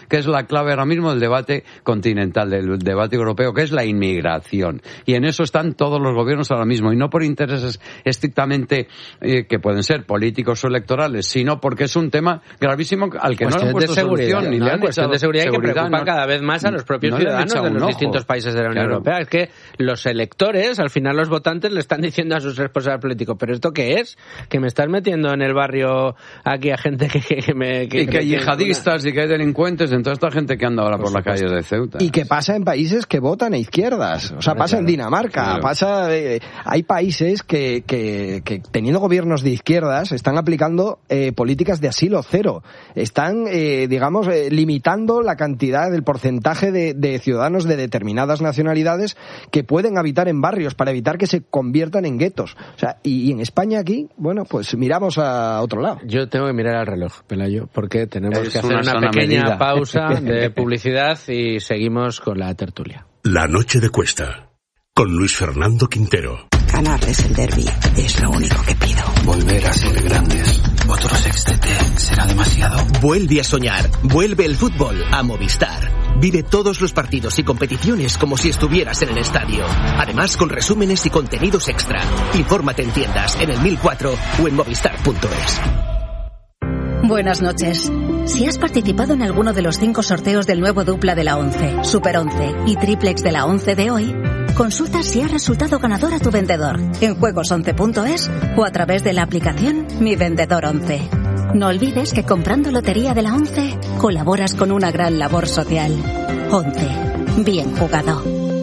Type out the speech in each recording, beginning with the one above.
que es la clave ahora mismo del debate continental, del debate europeo, que es la inmigración. Y en eso están todos los gobiernos ahora mismo, y no por intereses estrictamente que pueden ser políticos o electorales, sino porque es un tema gravísimo al que no le han puesto solución, ni le han cuestión de seguridad que preocupa cada vez más a los propios ciudadanos de los distintos países de la Unión Europea. Es que los electores, al final los votantes, le están diciendo a sus responsables políticos, ¿pero esto qué es? Que me estás metiendo en el barrio aquí a gente que hay yihadistas y que hay delincuentes, en toda esta gente que anda ahora por las calles de Ceuta. Y que pasa en países que votan a izquierdas. O sea, pasa en Dinamarca, pasa... hay países que teniendo gobiernos de izquierdas están aplicando políticas de asilo cero. Están, limitando la cantidad del porcentaje de ciudadanos de determinadas nacionalidades que pueden habitar en barrios para evitar que se conviertan en guetos. O sea, y en España aquí, bueno, pues miramos a otro lado. Yo tengo que mirar al reloj, Pelayo, porque tenemos que hacer una pequeña pausa de publicidad y seguimos con la tertulia. La noche de Cuesta, con Luis Fernando Quintero. Ganarles el derbi es lo único que pido. Volver a ser grandes. Otro sextete será demasiado. Vuelve a soñar. Vuelve el fútbol a Movistar. Vive todos los partidos y competiciones como si estuvieras en el estadio. Además, con resúmenes y contenidos extra. Infórmate en tiendas, en el 1004 o en movistar.es. Buenas noches. Si has participado en alguno de los 5 sorteos del nuevo dupla de la 11, Super 11 y triplex de la 11 de hoy, consulta si ha resultado ganador a tu vendedor en juegos11.es o a través de la aplicación Mi Vendedor 11. No olvides que comprando Lotería de la 11 colaboras con una gran labor social. 11. Bien jugado.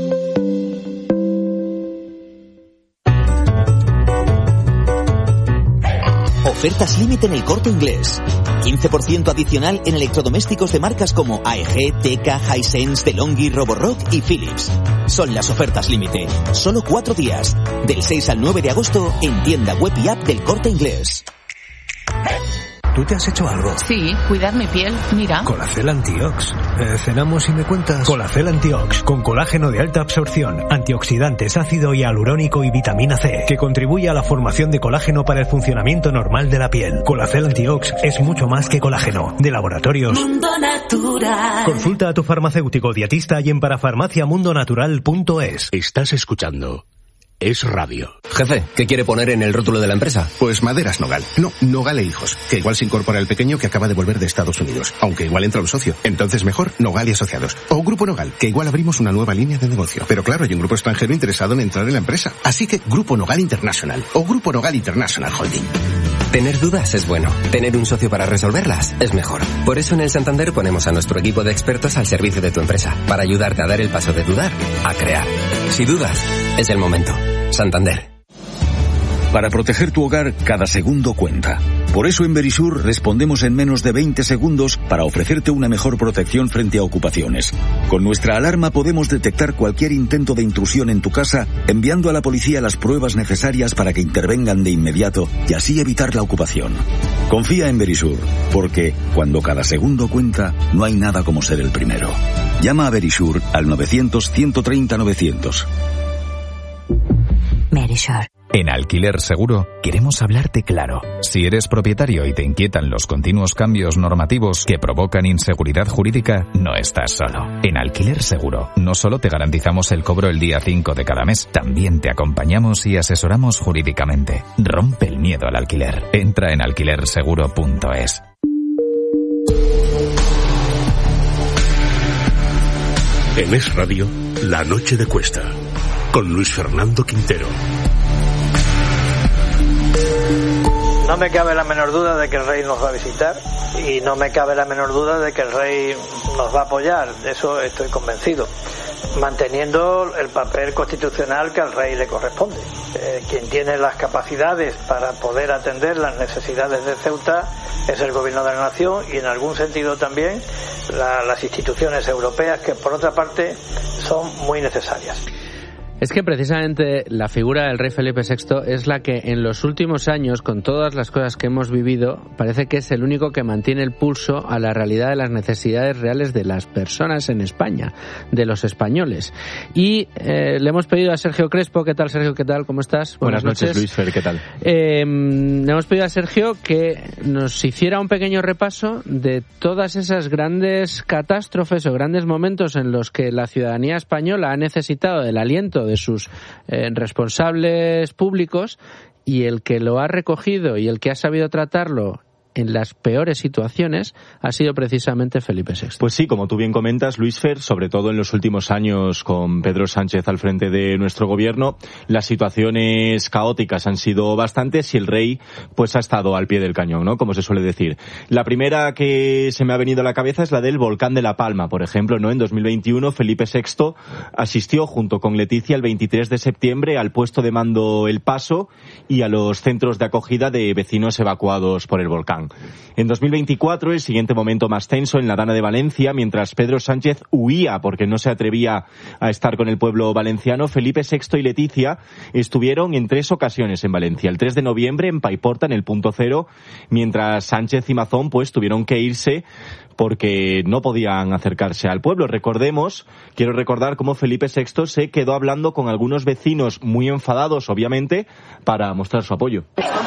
Ofertas límite en El Corte Inglés. 15% adicional en electrodomésticos de marcas como AEG, Teka, Hisense, DeLonghi, Roborock y Philips. Son las ofertas límite. Solo 4 días. Del 6 al 9 de agosto en tienda web y app del Corte Inglés. ¿Tú te has hecho algo? Sí, cuidar mi piel, mira. Colacel Antiox. Cenamos y me cuentas. Colacel Antiox, con colágeno de alta absorción, antioxidantes, ácido hialurónico y vitamina C, que contribuye a la formación de colágeno para el funcionamiento normal de la piel. Colacel Antiox es mucho más que colágeno. De Laboratorios Mundo Natural. Consulta a tu farmacéutico dietista y en parafarmaciamundonatural.es. Estás escuchando Es Radio. Jefe, ¿qué quiere poner en el rótulo de la empresa? Pues Maderas Nogal. No, Nogal e Hijos. Que igual se incorpora el pequeño que acaba de volver de Estados Unidos. Aunque igual entra un socio. Entonces mejor Nogal y Asociados. O Grupo Nogal, que igual abrimos una nueva línea de negocio. Pero claro, hay un grupo extranjero interesado en entrar en la empresa. Así que Grupo Nogal International. O Grupo Nogal International Holding. Tener dudas es bueno. Tener un socio para resolverlas es mejor. Por eso en el Santander ponemos a nuestro equipo de expertos al servicio de tu empresa. Para ayudarte a dar el paso de dudar a crear. Si dudas, es el momento. Santander. Para proteger tu hogar, cada segundo cuenta. Por eso en Verisur respondemos en menos de 20 segundos para ofrecerte una mejor protección frente a ocupaciones. Con nuestra alarma podemos detectar cualquier intento de intrusión en tu casa, enviando a la policía las pruebas necesarias para que intervengan de inmediato y así evitar la ocupación. Confía en Verisur, porque cuando cada segundo cuenta, no hay nada como ser el primero. Llama a Verisur al 900-130-900. Verisur. En Alquiler Seguro queremos hablarte claro. Si eres propietario y te inquietan los continuos cambios normativos que provocan inseguridad jurídica, no estás solo. En Alquiler Seguro no solo te garantizamos el cobro el día 5 de cada mes, también te acompañamos y asesoramos jurídicamente. Rompe el miedo al alquiler. Entra en alquilerseguro.es. En Es Radio, La Noche de Cuesta, con Luis Fernando Quintero. No me cabe la menor duda de que el rey nos va a visitar y no me cabe la menor duda de que el rey nos va a apoyar, de eso estoy convencido, manteniendo el papel constitucional que al rey le corresponde. Quien tiene las capacidades para poder atender las necesidades de Ceuta es el gobierno de la nación y en algún sentido también las instituciones europeas, que por otra parte son muy necesarias. Es que precisamente la figura del rey Felipe VI es la que en los últimos años, con todas las cosas que hemos vivido, parece que es el único que mantiene el pulso a la realidad de las necesidades reales de las personas en España, de los españoles. Y le hemos pedido a Sergio Crespo, ¿qué tal Sergio? ¿Qué tal? ¿Cómo estás? Buenas noches, Luis Fer, ¿qué tal? Le hemos pedido a Sergio que nos hiciera un pequeño repaso de todas esas grandes catástrofes o grandes momentos en los que la ciudadanía española ha necesitado del aliento de sus responsables públicos, y el que lo ha recogido y el que ha sabido tratarlo en las peores situaciones ha sido precisamente Felipe VI. Pues sí, como tú bien comentas, Luis Fer, sobre todo en los últimos años con Pedro Sánchez al frente de nuestro gobierno, las situaciones caóticas han sido bastantes y el rey pues ha estado al pie del cañón, ¿no? Como se suele decir. La primera que se me ha venido a la cabeza es la del volcán de La Palma, por ejemplo, ¿no? En 2021 Felipe VI asistió junto con Leticia el 23 de septiembre al puesto de mando El Paso y a los centros de acogida de vecinos evacuados por el volcán. En 2024, el siguiente momento más tenso en la Dana de Valencia, mientras Pedro Sánchez huía porque no se atrevía a estar con el pueblo valenciano, Felipe VI y Leticia estuvieron en 3 ocasiones en Valencia. El 3 de noviembre en Paiporta, en el Punto Cero, mientras Sánchez y Mazón pues tuvieron que irse porque no podían acercarse al pueblo. Quiero recordar cómo Felipe VI se quedó hablando con algunos vecinos muy enfadados, obviamente, para mostrar su apoyo.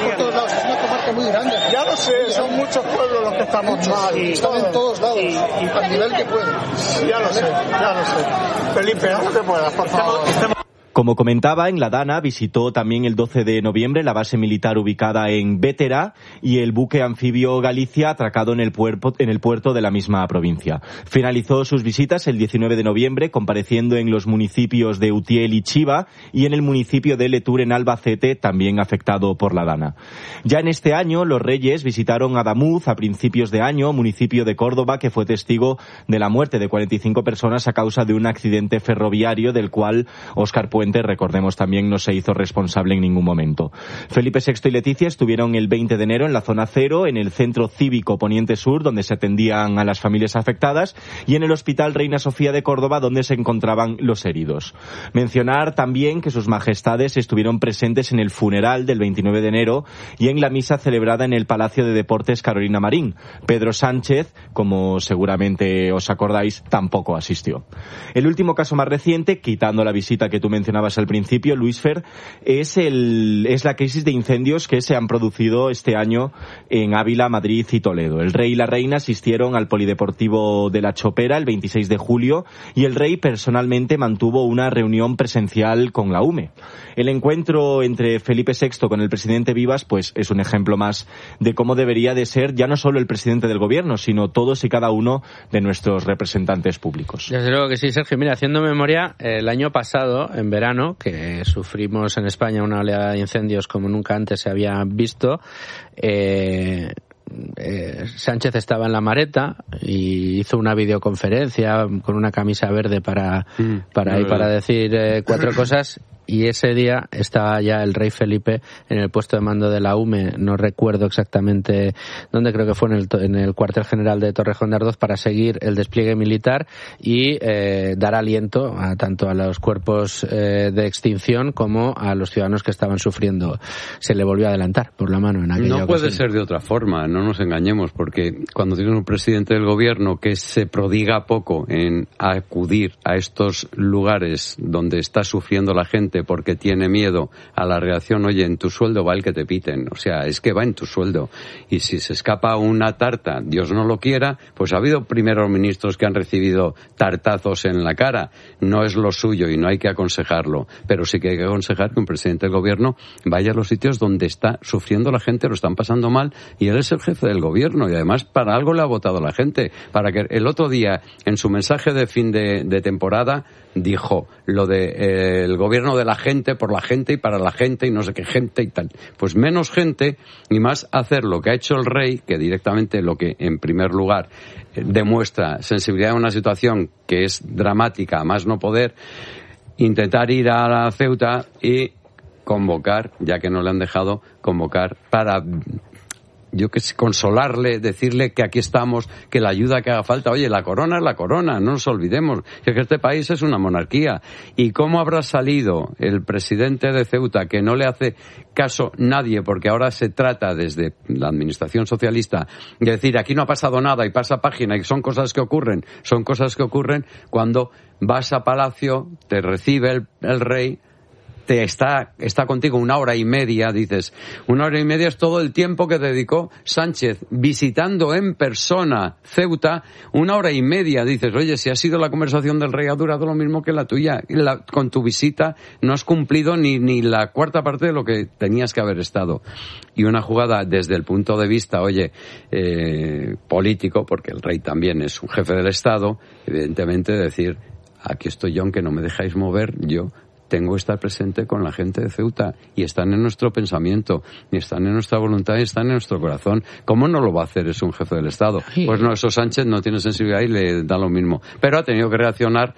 Muy grande. Ya lo sé, son muchos pueblos los que estamos mal, están en todos lados, al nivel que pueden. Ya lo sé. Felipe, no te puedas, por favor. Como comentaba, en la Dana visitó también el 12 de noviembre la base militar ubicada en Bétera y el buque anfibio Galicia atracado en el puerto de la misma provincia. Finalizó sus visitas el 19 de noviembre compareciendo en los municipios de Utiel y Chiva y en el municipio de Letur en Albacete, también afectado por la Dana. Ya en este año, los reyes visitaron Adamuz a principios de año, municipio de Córdoba que fue testigo de la muerte de 45 personas a causa de un accidente ferroviario del cual Óscar Puente, recordemos, también no se hizo responsable en ningún momento. Felipe VI y Leticia estuvieron el 20 de enero en la zona cero, en el Centro Cívico Poniente Sur, donde se atendían a las familias afectadas, y en el Hospital Reina Sofía de Córdoba, donde se encontraban los heridos. Mencionar también que sus majestades estuvieron presentes en el funeral del 29 de enero y en la misa celebrada en el Palacio de Deportes Carolina Marín. Pedro Sánchez, como seguramente os acordáis, tampoco asistió. El último caso más reciente, quitando la visita que tú mencionabas al principio, Luis Fer, es la crisis de incendios que se han producido este año en Ávila, Madrid y Toledo. El rey y la reina asistieron al Polideportivo de La Chopera el 26 de julio y el rey personalmente mantuvo una reunión presencial con la UME. El encuentro entre Felipe VI con el presidente Vivas pues es un ejemplo más de cómo debería de ser ya no solo el presidente del gobierno, sino todos y cada uno de nuestros representantes públicos. Desde luego que sí, Sergio. Mira, haciendo memoria, el año pasado, en verano, que sufrimos en España una oleada de incendios como nunca antes se había visto, Sánchez estaba en la Mareta y hizo una videoconferencia con una camisa verde para decir 4 cosas. Y ese día estaba ya el rey Felipe en el puesto de mando de la UME, no recuerdo exactamente dónde, creo que fue en el cuartel general de Torrejón de Ardoz, para seguir el despliegue militar y dar aliento tanto a los cuerpos de extinción como a los ciudadanos que estaban sufriendo. Se le volvió a adelantar por la mano en aquella ocasión. Puede ser de otra forma, no nos engañemos, porque cuando tienes un presidente del gobierno que se prodiga poco en acudir a estos lugares donde está sufriendo la gente porque tiene miedo a la reacción, oye, en tu sueldo va el que te piten, o sea, es que va en tu sueldo, y si se escapa una tarta, Dios no lo quiera, pues ha habido primeros ministros que han recibido tartazos en la cara, no es lo suyo y no hay que aconsejarlo, pero sí que hay que aconsejar que un presidente del gobierno vaya a los sitios donde está sufriendo la gente, lo están pasando mal, y él es el jefe del gobierno, y además para algo le ha votado la gente, para que el otro día, en su mensaje de fin de temporada, dijo lo de el gobierno de la gente, por la gente y para la gente y no sé qué gente y tal. Pues menos gente y más hacer lo que ha hecho el rey, que directamente lo que en primer lugar demuestra sensibilidad en una situación que es dramática, a más no poder, intentar ir a la Ceuta y convocar, ya que no le han dejado convocar para yo que sé, consolarle, decirle que aquí estamos, que la ayuda que haga falta. Oye, la corona es la corona, no nos olvidemos que este país es una monarquía. ¿Y cómo habrá salido el presidente de Ceuta, que no le hace caso nadie, porque ahora se trata desde la administración socialista de decir aquí no ha pasado nada y pasa página y son cosas que ocurren cuando vas a Palacio, te recibe el rey, te está contigo 1 hora y media, dices, 1 hora y media es todo el tiempo que dedicó Sánchez visitando en persona Ceuta, 1 hora y media, dices, oye, si ha sido la conversación del rey ha durado lo mismo que la tuya, con tu visita no has cumplido ni la cuarta parte de lo que tenías que haber estado. Y una jugada desde el punto de vista, oye, político, porque el rey también es un jefe del Estado, evidentemente decir, aquí estoy yo, aunque no me dejáis mover, yo tengo que estar presente con la gente de Ceuta y están en nuestro pensamiento, y están en nuestra voluntad y están en nuestro corazón. ¿Cómo no lo va a hacer? Es un jefe del Estado. Pues no, eso Sánchez no tiene sensibilidad y le da lo mismo. Pero ha tenido que reaccionar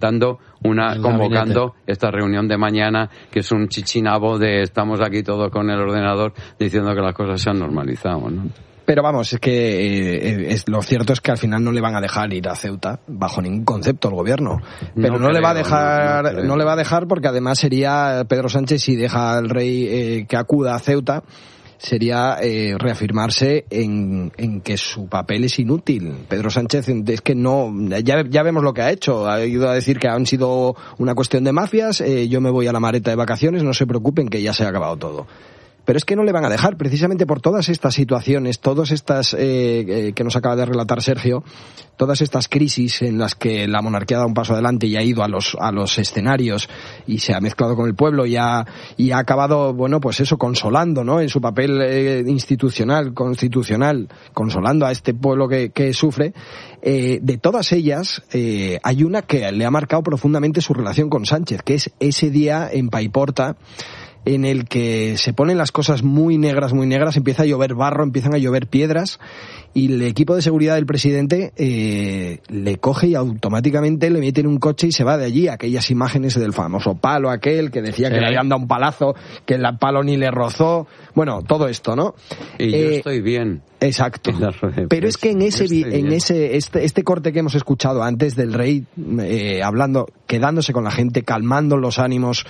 convocando esta reunión de mañana, que es un chichinabo de estamos aquí todos con el ordenador diciendo que las cosas se han normalizado, ¿no? Pero vamos, es que lo cierto es que al final no le van a dejar ir a Ceuta bajo ningún concepto el gobierno. Pero no le va a dejar porque además sería Pedro Sánchez, si deja al rey que acuda a Ceuta, sería reafirmarse en que su papel es inútil. Pedro Sánchez es que no, ya vemos lo que ha hecho. Ha ido a decir que han sido una cuestión de mafias, yo me voy a la Mareta de vacaciones, no se preocupen que ya se ha acabado todo. Pero es que no le van a dejar, precisamente por todas estas situaciones, todas estas que nos acaba de relatar Sergio, todas estas crisis en las que la monarquía ha dado un paso adelante y ha ido a los escenarios y se ha mezclado con el pueblo y ha acabado, bueno, pues eso, consolando, ¿no? En su papel institucional, constitucional, consolando a este pueblo que sufre. De todas ellas, hay una que le ha marcado profundamente su relación con Sánchez, que es ese día en Paiporta, en el que se ponen las cosas muy negras, empieza a llover barro, empiezan a llover piedras, y el equipo de seguridad del presidente le coge y automáticamente le mete en un coche y se va de allí. Aquellas imágenes del famoso palo aquel que decía que le habían dado un palazo, que el palo ni le rozó, bueno, todo esto, ¿no? Y yo estoy bien. Exacto. Pero es que en este corte que hemos escuchado antes del rey hablando, quedándose con la gente, calmando los ánimos,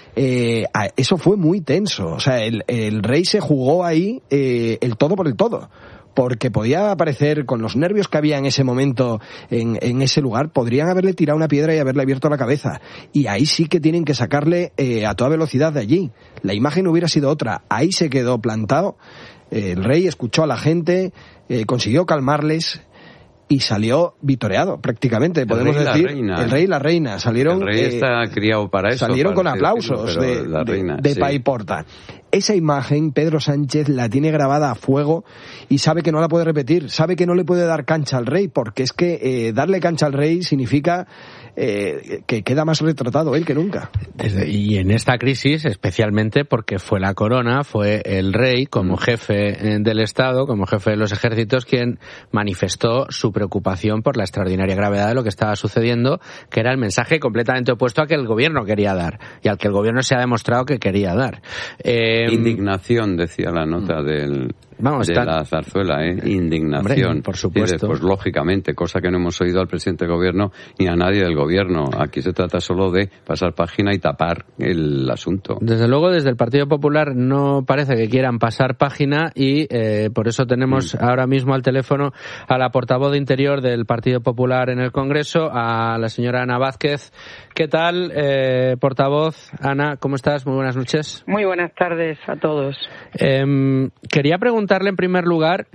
eso fue muy tenso. O sea, el rey se jugó ahí el todo por el todo, porque podía aparecer, con los nervios que había en ese momento en ese lugar, podrían haberle tirado una piedra y haberle abierto la cabeza, y ahí sí que tienen que sacarle a toda velocidad de allí. La imagen hubiera sido otra. Ahí se quedó plantado, el rey escuchó a la gente, consiguió calmarles y salió vitoreado, prácticamente, podemos decir. El rey y la reina salieron. El rey está criado para eso. Salieron con aplausos de Paiporta. Esa imagen Pedro Sánchez la tiene grabada a fuego y sabe que no la puede repetir, sabe que no le puede dar cancha al rey, porque es que darle cancha al rey significa que queda más retratado él que nunca. Y en esta crisis, especialmente porque fue la corona, fue el rey como jefe del Estado, como jefe de los ejércitos, quien manifestó su preocupación por la extraordinaria gravedad de lo que estaba sucediendo, que era el mensaje completamente opuesto al que el gobierno quería dar y al que el gobierno se ha demostrado que quería dar. Indignación, decía la nota de la zarzuela, indignación. Hombre, por supuesto. Pues lógicamente, cosa que no hemos oído al presidente del gobierno ni a nadie del gobierno. Aquí se trata solo de pasar página y tapar el asunto. Desde luego, desde el Partido Popular no parece que quieran pasar página y por eso tenemos ahora mismo al teléfono a la portavoz de Interior del Partido Popular en el Congreso, a la señora Ana Vázquez. ¿Qué tal, portavoz? Ana, ¿cómo estás? Muy buenas noches. Muy buenas tardes a todos. Quería preguntarle en primer lugar,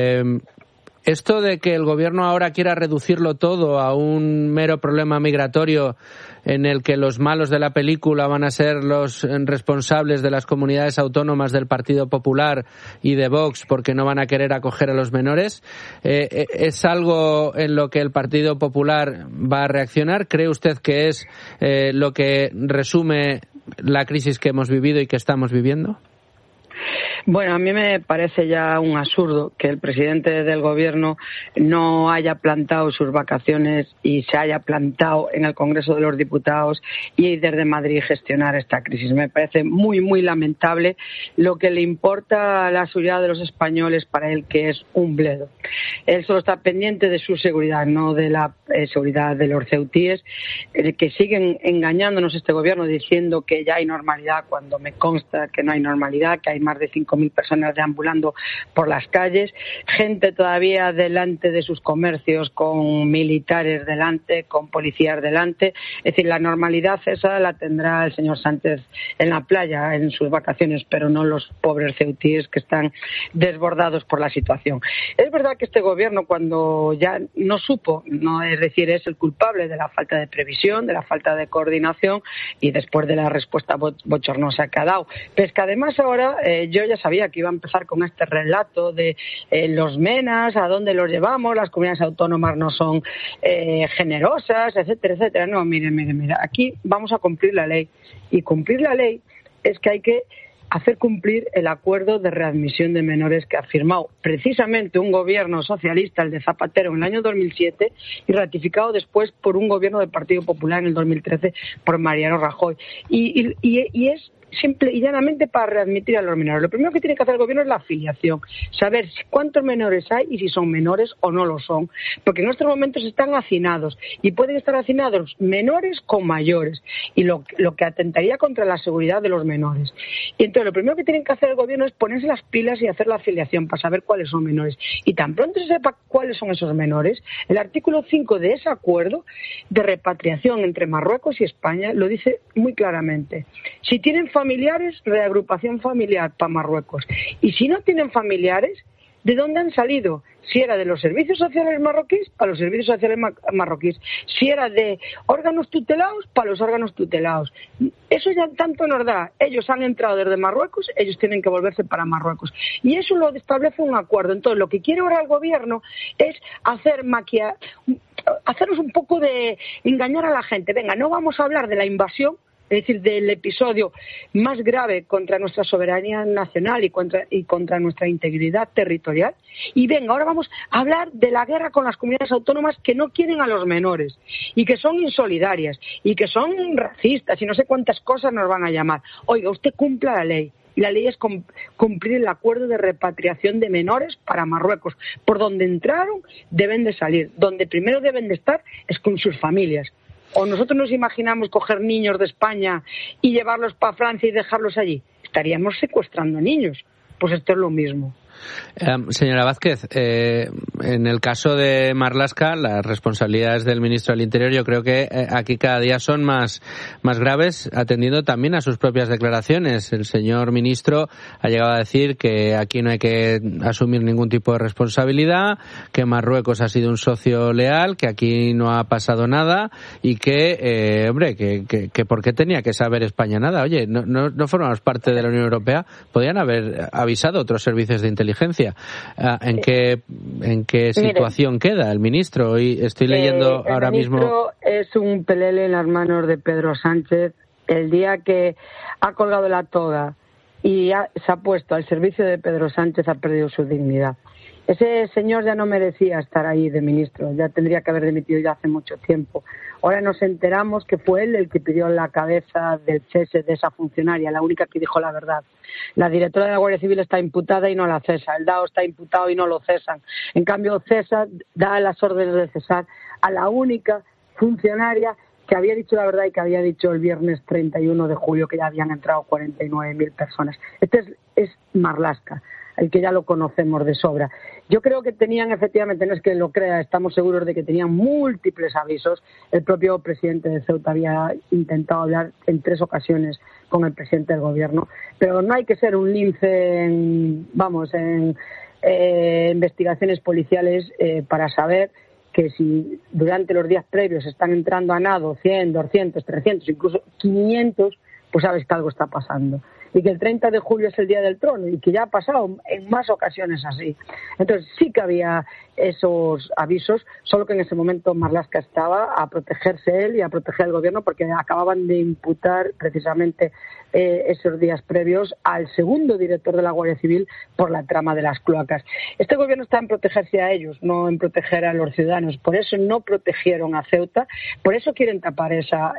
esto de que el gobierno ahora quiera reducirlo todo a un mero problema migratorio en el que los malos de la película van a ser los responsables de las comunidades autónomas del Partido Popular y de Vox porque no van a querer acoger a los menores, ¿es algo en lo que el Partido Popular va a reaccionar? ¿Cree usted que es lo que resume la crisis que hemos vivido y que estamos viviendo? Bueno, a mí me parece ya un absurdo que el presidente del gobierno no haya plantado sus vacaciones y se haya plantado en el Congreso de los Diputados y desde Madrid gestionar esta crisis. Me parece muy, muy lamentable. Lo que le importa a la seguridad de los españoles, para él, que es un bledo. Él solo está pendiente de su seguridad, no de la seguridad de los ceutíes, que siguen engañándonos este gobierno diciendo que ya hay normalidad cuando me consta que no hay normalidad, que hay más de 5.000 personas deambulando por las calles, gente todavía delante de sus comercios con militares delante, con policías delante. Es decir, la normalidad esa la tendrá el señor Sánchez en la playa, en sus vacaciones, pero no los pobres ceutíes que están desbordados por la situación. Es verdad que este gobierno, cuando ya no supo, no es decir, es el culpable de la falta de previsión, de la falta de coordinación y después de la respuesta bochornosa que ha dado. Pero es que además ahora yo ya sabía que iba a empezar con este relato de los menas, a dónde los llevamos, las comunidades autónomas no son generosas, etcétera, etcétera. No, mire, aquí vamos a cumplir la ley. Y cumplir la ley es que hay que hacer cumplir el acuerdo de readmisión de menores que ha firmado precisamente un gobierno socialista, el de Zapatero, en el año 2007 y ratificado después por un gobierno del Partido Popular en el 2013 por Mariano Rajoy. Y es simple y llanamente para readmitir a los menores. Lo primero que tiene que hacer el gobierno es la afiliación, saber cuántos menores hay y si son menores o no lo son, porque en estos momentos están hacinados y pueden estar hacinados menores con mayores, y lo que atentaría contra la seguridad de los menores. Y entonces lo primero que tiene que hacer el gobierno es ponerse las pilas y hacer la afiliación para saber cuáles son menores. Y tan pronto se sepa cuáles son esos menores, el artículo 5 de ese acuerdo de repatriación entre Marruecos y España lo dice muy claramente. Si tienen familiares, reagrupación familiar para Marruecos. Y si no tienen familiares, ¿de dónde han salido? Si era de los servicios sociales marroquíes, para los servicios sociales marroquíes. Si era de órganos tutelados, para los órganos tutelados. Eso ya tanto nos da. Ellos han entrado desde Marruecos, ellos tienen que volverse para Marruecos. Y eso lo establece un acuerdo. Entonces, lo que quiere ahora el gobierno es hacernos un poco de engañar a la gente. Venga, no vamos a hablar de la invasión, es decir, del episodio más grave contra nuestra soberanía nacional y contra nuestra integridad territorial. Y venga, ahora vamos a hablar de la guerra con las comunidades autónomas que no quieren a los menores y que son insolidarias y que son racistas y no sé cuántas cosas nos van a llamar. Oiga, usted cumpla la ley. Y la ley es cumplir el acuerdo de repatriación de menores para Marruecos. Por donde entraron deben de salir. Donde primero deben de estar es con sus familias. ¿O nosotros nos imaginamos coger niños de España y llevarlos para Francia y dejarlos allí? Estaríamos secuestrando niños. Pues esto es lo mismo. Señora Vázquez, en el caso de Marlaska, las responsabilidades del ministro del Interior yo creo que aquí cada día son más graves, atendiendo también a sus propias declaraciones. El señor ministro ha llegado a decir que aquí no hay que asumir ningún tipo de responsabilidad, que Marruecos ha sido un socio leal, que aquí no ha pasado nada y que, que ¿por qué tenía que saber España nada? Oye, no formamos parte de la Unión Europea, podrían haber avisado a otros servicios de inteligencia. ¿En qué situación queda el ministro? Hoy estoy leyendo ahora mismo. El ministro es un pelele en las manos de Pedro Sánchez. El día que ha colgado la toga y se ha puesto al servicio de Pedro Sánchez, ha perdido su dignidad. Ese señor ya no merecía estar ahí de ministro, ya tendría que haber dimitido ya hace mucho tiempo. Ahora nos enteramos que fue él el que pidió la cabeza del cese de esa funcionaria, la única que dijo la verdad. La directora de la Guardia Civil está imputada y no la cesa, el DAO está imputado y no lo cesan. En cambio, César da las órdenes de cesar a la única funcionaria que había dicho la verdad y que había dicho el viernes 31 de julio que ya habían entrado 49.000 personas. Este es Marlaska, el que ya lo conocemos de sobra. Yo creo que tenían, efectivamente, no es que lo crea, estamos seguros de que tenían múltiples avisos. El propio presidente de Ceuta había intentado hablar en 3 ocasiones con el presidente del gobierno, pero no hay que ser un lince en investigaciones policiales para saber que si durante los días previos están entrando a nado 100, 200, 300, incluso 500, pues sabes que algo está pasando. y que el 30 de julio es el día del trono y que ya ha pasado en más ocasiones así. Entonces sí que había esos avisos, solo que en ese momento Marlaska estaba a protegerse él y a proteger al gobierno porque acababan de imputar precisamente esos días previos al segundo director de la Guardia Civil por la trama de las cloacas. Este gobierno está en protegerse a ellos, no en proteger a los ciudadanos. Por eso no protegieron a Ceuta, por eso quieren tapar esa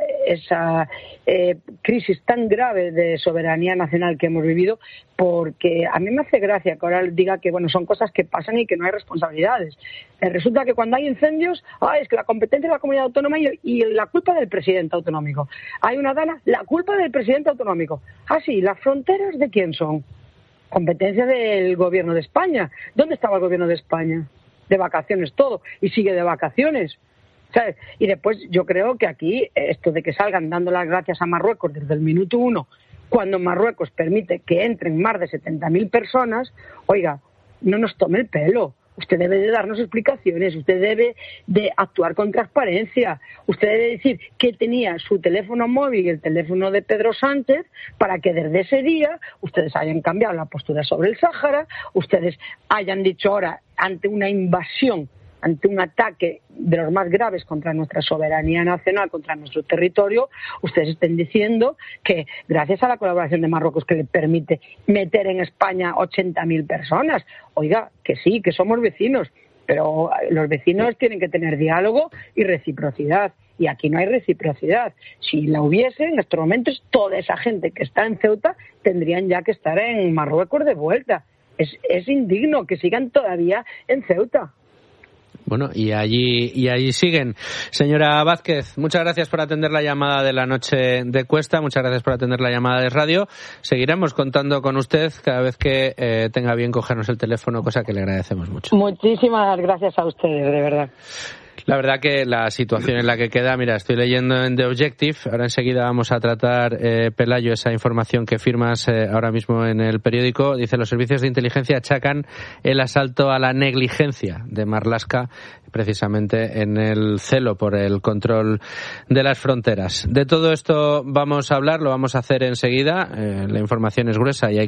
crisis tan grave de soberanía nacional que hemos vivido, porque a mí me hace gracia que ahora diga que bueno, son cosas que pasan y que no hay responsabilidades. Resulta que cuando hay incendios, es que la competencia de la comunidad autónoma y la culpa del presidente autonómico. Hay una dana, la culpa del presidente autonómico. Sí, ¿las fronteras de quién son? Competencia del gobierno de España. ¿Dónde estaba el gobierno de España? De vacaciones todo, y sigue de vacaciones. ¿Sabes? Y después yo creo que aquí esto de que salgan dando las gracias a Marruecos desde el minuto 1, cuando Marruecos permite que entren más de 70.000 personas, oiga, no nos tome el pelo. Usted debe de darnos explicaciones, usted debe de actuar con transparencia, usted debe decir que tenía su teléfono móvil y el teléfono de Pedro Sánchez para que desde ese día ustedes hayan cambiado la postura sobre el Sáhara, ustedes hayan dicho ahora ante una invasión, ante un ataque de los más graves contra nuestra soberanía nacional, contra nuestro territorio, ustedes estén diciendo que gracias a la colaboración de Marruecos que le permite meter en España 80.000 personas, oiga, que sí, que somos vecinos, pero los vecinos tienen que tener diálogo y reciprocidad. Y aquí no hay reciprocidad. Si la hubiese, en estos momentos, toda esa gente que está en Ceuta tendrían ya que estar en Marruecos de vuelta. Es indigno que sigan todavía en Ceuta. Bueno, y allí siguen. Señora Vázquez, muchas gracias por atender la llamada de la noche de Cuesta, muchas gracias por atender la llamada de radio. Seguiremos contando con usted cada vez que tenga bien cogernos el teléfono, cosa que le agradecemos mucho. Muchísimas gracias a ustedes, de verdad. La verdad que la situación en la que queda, mira, estoy leyendo en The Objective, ahora enseguida vamos a tratar, Pelayo, esa información que firmas ahora mismo en el periódico. Dice, los servicios de inteligencia achacan el asalto a la negligencia de Marlaska, precisamente en el celo por el control de las fronteras. De todo esto vamos a hablar, lo vamos a hacer enseguida. La información es gruesa y hay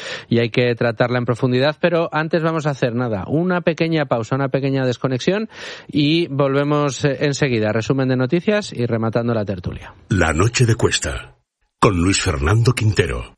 que tratarla en profundidad, pero antes vamos a hacer una pequeña pausa, una pequeña desconexión y volvemos enseguida. Resumen de noticias y rematando la tertulia. La noche de Cuesta, con Luis Fernando Quintero.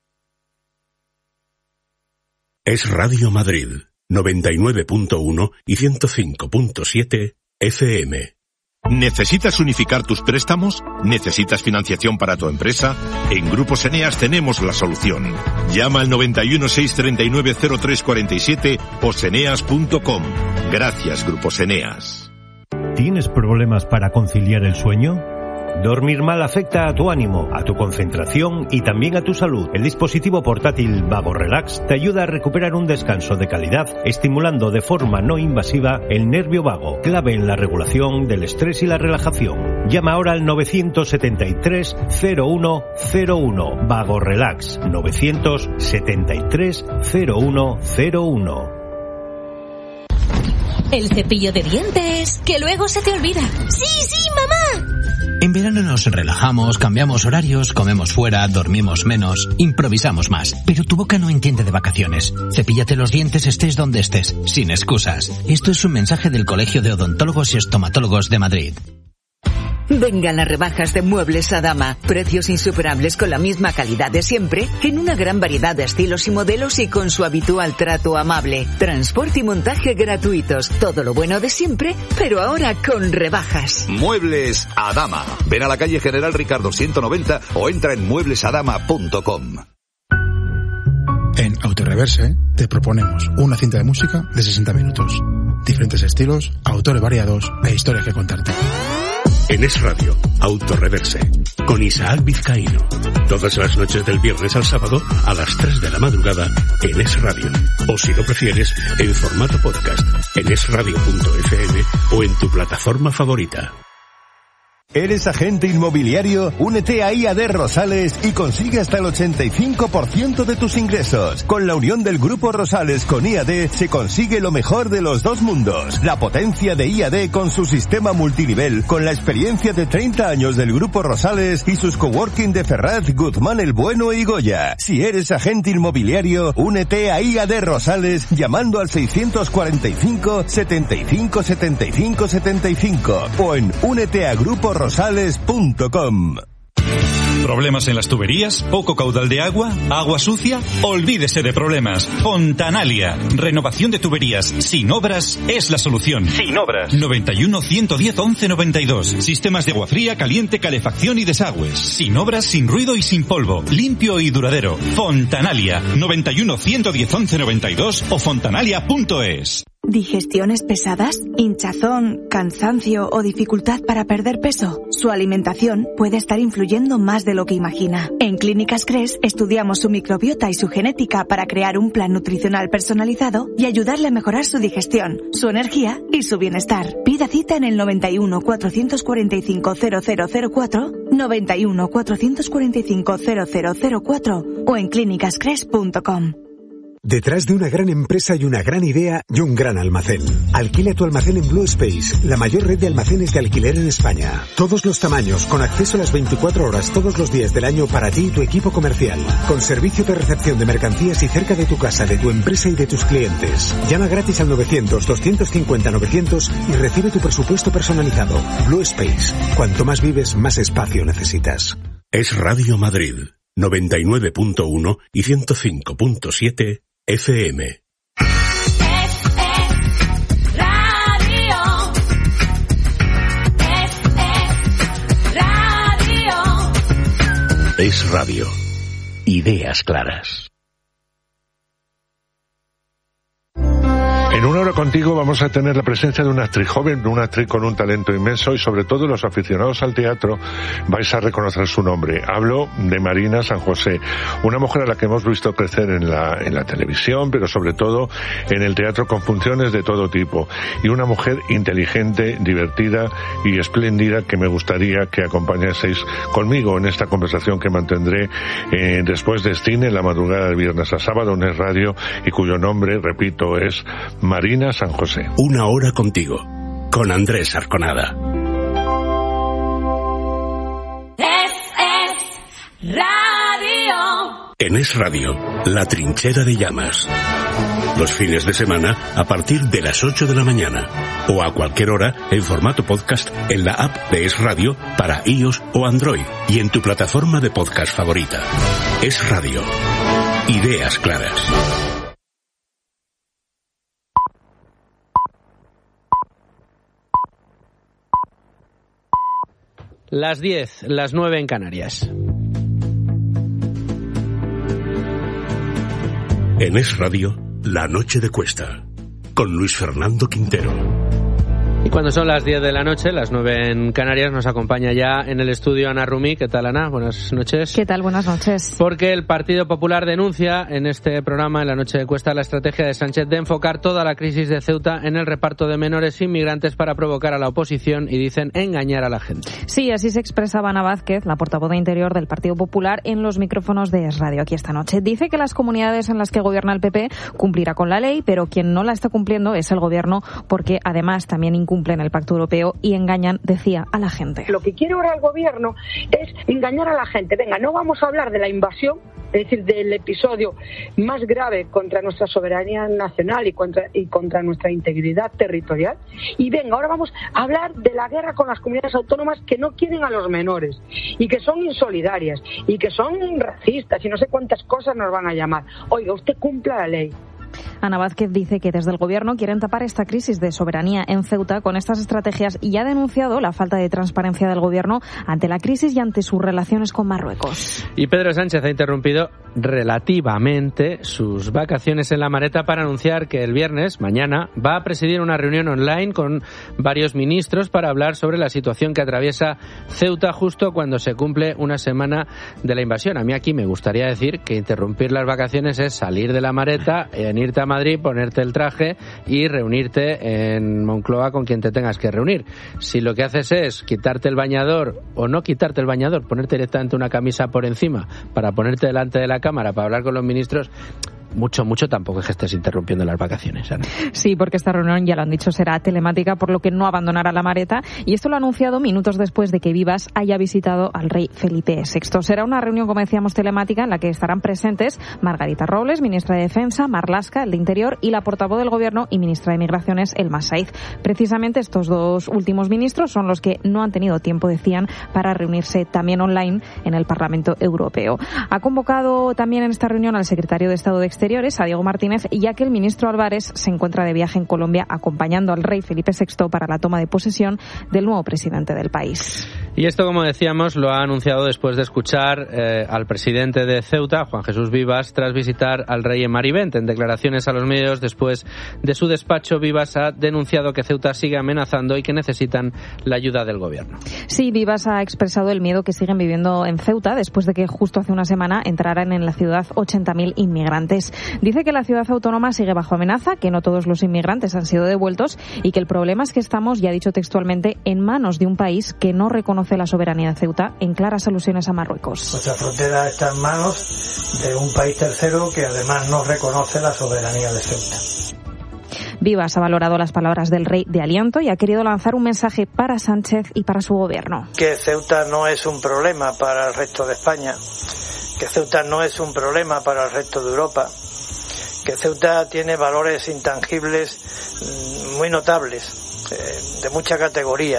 Es Radio Madrid, 99.1 y 105.7 FM. ¿Necesitas unificar tus préstamos? ¿Necesitas financiación para tu empresa? En Grupos Eneas tenemos la solución. Llama al 91 639 0347 o seneas.com. Gracias, Grupos Eneas. ¿Tienes problemas para conciliar el sueño? Dormir mal afecta a tu ánimo, a tu concentración y también a tu salud. El dispositivo portátil Vago Relax te ayuda a recuperar un descanso de calidad, estimulando de forma no invasiva el nervio vago, clave en la regulación del estrés y la relajación. Llama ahora al 973 0101. Vago Relax, 973 0101. El cepillo de dientes, que luego se te olvida. ¡Sí, mamá! En verano nos relajamos, cambiamos horarios, comemos fuera, dormimos menos, improvisamos más. Pero tu boca no entiende de vacaciones. Cepíllate los dientes estés donde estés, sin excusas. Esto es un mensaje del Colegio de Odontólogos y Estomatólogos de Madrid. Vengan las rebajas de Muebles Adama. Precios insuperables con la misma calidad de siempre, en una gran variedad de estilos y modelos y con su habitual trato amable. Transporte y montaje gratuitos. Todo lo bueno de siempre, pero ahora con rebajas. Muebles Adama. Ven a la calle General Ricardo 190 o entra en mueblesadama.com. En Autoreverse te proponemos una cinta de música de 60 minutos. Diferentes estilos, autores variados e historias que contarte. En Es Radio, Autoreverse, con Isaac Vizcaíno. Todas las noches del viernes al sábado a las 3 de la madrugada en Es Radio. O si lo prefieres, en formato podcast en esradio.fm o en tu plataforma favorita. ¿Eres agente inmobiliario? Únete a IAD Rosales y consigue hasta el 85% de tus ingresos. Con la unión del Grupo Rosales con IAD se consigue lo mejor de los dos mundos. La potencia de IAD con su sistema multinivel, con la experiencia de 30 años del Grupo Rosales y sus coworking de Ferraz, Guzmán el Bueno y Goya. Si eres agente inmobiliario, únete a IAD Rosales llamando al 645 75 75 75 o en úneteagruporoSales.com. ¿Problemas en las tuberías? ¿Poco caudal de agua? ¿Agua sucia? Olvídese de problemas. Fontanalia. Renovación de tuberías sin obras es la solución. Sin obras. 91 110 11 92. Sistemas de agua fría, caliente, calefacción y desagües. Sin obras, sin ruido y sin polvo. Limpio y duradero. Fontanalia. 91 110 11 92 o fontanalia.es. ¿Digestiones pesadas? ¿Hinchazón, cansancio o dificultad para perder peso? Su alimentación puede estar influyendo más de lo que imagina. En Clínicas Cres estudiamos su microbiota y su genética para crear un plan nutricional personalizado y ayudarle a mejorar su digestión, su energía y su bienestar. Pida cita en el 91 445 0004, 91 445 0004 o en clínicascres.com. Detrás de una gran empresa y una gran idea y un gran almacén. Alquila tu almacén en Blue Space, la mayor red de almacenes de alquiler en España. Todos los tamaños, con acceso a las 24 horas todos los días del año para ti y tu equipo comercial. Con servicio de recepción de mercancías y cerca de tu casa, de tu empresa y de tus clientes. Llama gratis al 900-250-900 y recibe tu presupuesto personalizado. Blue Space. Cuanto más vives, más espacio necesitas. Es Radio Madrid, 99.1 y 105.7 FM. Es radio. Ideas claras. En Una Hora Contigo vamos a tener la presencia de una actriz joven, una actriz con un talento inmenso y sobre todo los aficionados al teatro vais a reconocer su nombre. Hablo de Marina San José, una mujer a la que hemos visto crecer en la televisión, pero sobre todo en el teatro con funciones de todo tipo. Y una mujer inteligente, divertida y espléndida que me gustaría que acompañaseis conmigo en esta conversación que mantendré después de cine en la madrugada del viernes a sábado en Es Radio y cuyo nombre, repito, es Marina San José. Una Hora Contigo, con Andrés Arconada. Es Radio. En Es Radio, La Trinchera de Llamas. Los fines de semana a partir de las 8 de la mañana. O a cualquier hora en formato podcast en la app de Es Radio para iOS o Android y en tu plataforma de podcast favorita. Es Radio. Ideas claras. Las 10, las 9 en Canarias. En Es Radio, La Noche de Cuesta, con Luis Fernando Quintero. Y cuando son las 10 de la noche, las 9 en Canarias, nos acompaña ya en el estudio Ana Rumi. ¿Qué tal, Ana? Buenas noches. ¿Qué tal? Buenas noches. Porque el Partido Popular denuncia en este programa, en La Noche de Cuesta, la estrategia de Sánchez de enfocar toda la crisis de Ceuta en el reparto de menores inmigrantes para provocar a la oposición y, dicen, engañar a la gente. Sí, así se expresaba Ana Vázquez, la portavoz de Interior del Partido Popular, en los micrófonos de Es Radio aquí esta noche. Dice que las comunidades en las que gobierna el PP cumplirá con la ley, pero quien no la está cumpliendo es el Gobierno, porque además también incumplen el Pacto Europeo y engañan, decía, a la gente. Lo que quiere ahora el Gobierno es engañar a la gente. Venga, no vamos a hablar de la invasión, es decir, del episodio más grave contra nuestra soberanía nacional y contra nuestra integridad territorial. Y venga, ahora vamos a hablar de la guerra con las comunidades autónomas que no quieren a los menores y que son insolidarias y que son racistas y no sé cuántas cosas nos van a llamar. Oiga, usted cumpla la ley. Ana Vázquez dice que desde el Gobierno quieren tapar esta crisis de soberanía en Ceuta con estas estrategias y ha denunciado la falta de transparencia del Gobierno ante la crisis y ante sus relaciones con Marruecos. Y Pedro Sánchez ha interrumpido relativamente sus vacaciones en La Mareta para anunciar que el viernes, mañana, va a presidir una reunión online con varios ministros para hablar sobre la situación que atraviesa Ceuta justo cuando se cumple una semana de la invasión. A mí aquí me gustaría decir que interrumpir las vacaciones es salir de La Mareta, venir venirte a Madrid, ponerte el traje y reunirte en Moncloa con quien te tengas que reunir. Si lo que haces es quitarte el bañador o no quitarte el bañador, ponerte directamente una camisa por encima para ponerte delante de la cámara para hablar con los ministros, mucho tampoco es que estés interrumpiendo las vacaciones, Ana. Sí, porque esta reunión, ya lo han dicho, será telemática, por lo que no abandonará la Mareta, y esto lo ha anunciado minutos después de que Vivas haya visitado al rey Felipe VI. Será una reunión, como decíamos, telemática, en la que estarán presentes Margarita Robles, ministra de Defensa, Marlaska, el de Interior, y la portavoz del Gobierno y ministra de Migraciones, Elma Saiz. Precisamente estos dos últimos ministros son los que no han tenido tiempo, decían, para reunirse también online en el Parlamento Europeo. Ha convocado también en esta reunión al secretario de Estado de Exteriores, a Diego Martínez, ya que el ministro Álvarez se encuentra de viaje en Colombia acompañando al rey Felipe VI para la toma de posesión del nuevo presidente del país. Y esto, como decíamos, lo ha anunciado después de escuchar al presidente de Ceuta, Juan Jesús Vivas, tras visitar al rey en Marivent. En declaraciones a los medios después de su despacho, Vivas ha denunciado que Ceuta sigue amenazando y que necesitan la ayuda del gobierno. Sí, Vivas ha expresado el miedo que siguen viviendo en Ceuta después de que justo hace una semana entraran en la ciudad 80.000 inmigrantes. Dice que la ciudad autónoma sigue bajo amenaza, que no todos los inmigrantes han sido devueltos y que el problema es que estamos, ya ha dicho textualmente, en manos de un país que no reconoce la soberanía de Ceuta, en claras alusiones a Marruecos. Nuestra frontera está en manos de un país tercero que además no reconoce la soberanía de Ceuta. Vivas ha valorado las palabras del rey de aliento y ha querido lanzar un mensaje para Sánchez y para su gobierno. Que Ceuta no es un problema para el resto de España, que Ceuta no es un problema para el resto de Europa, que Ceuta tiene valores intangibles muy notables, de mucha categoría.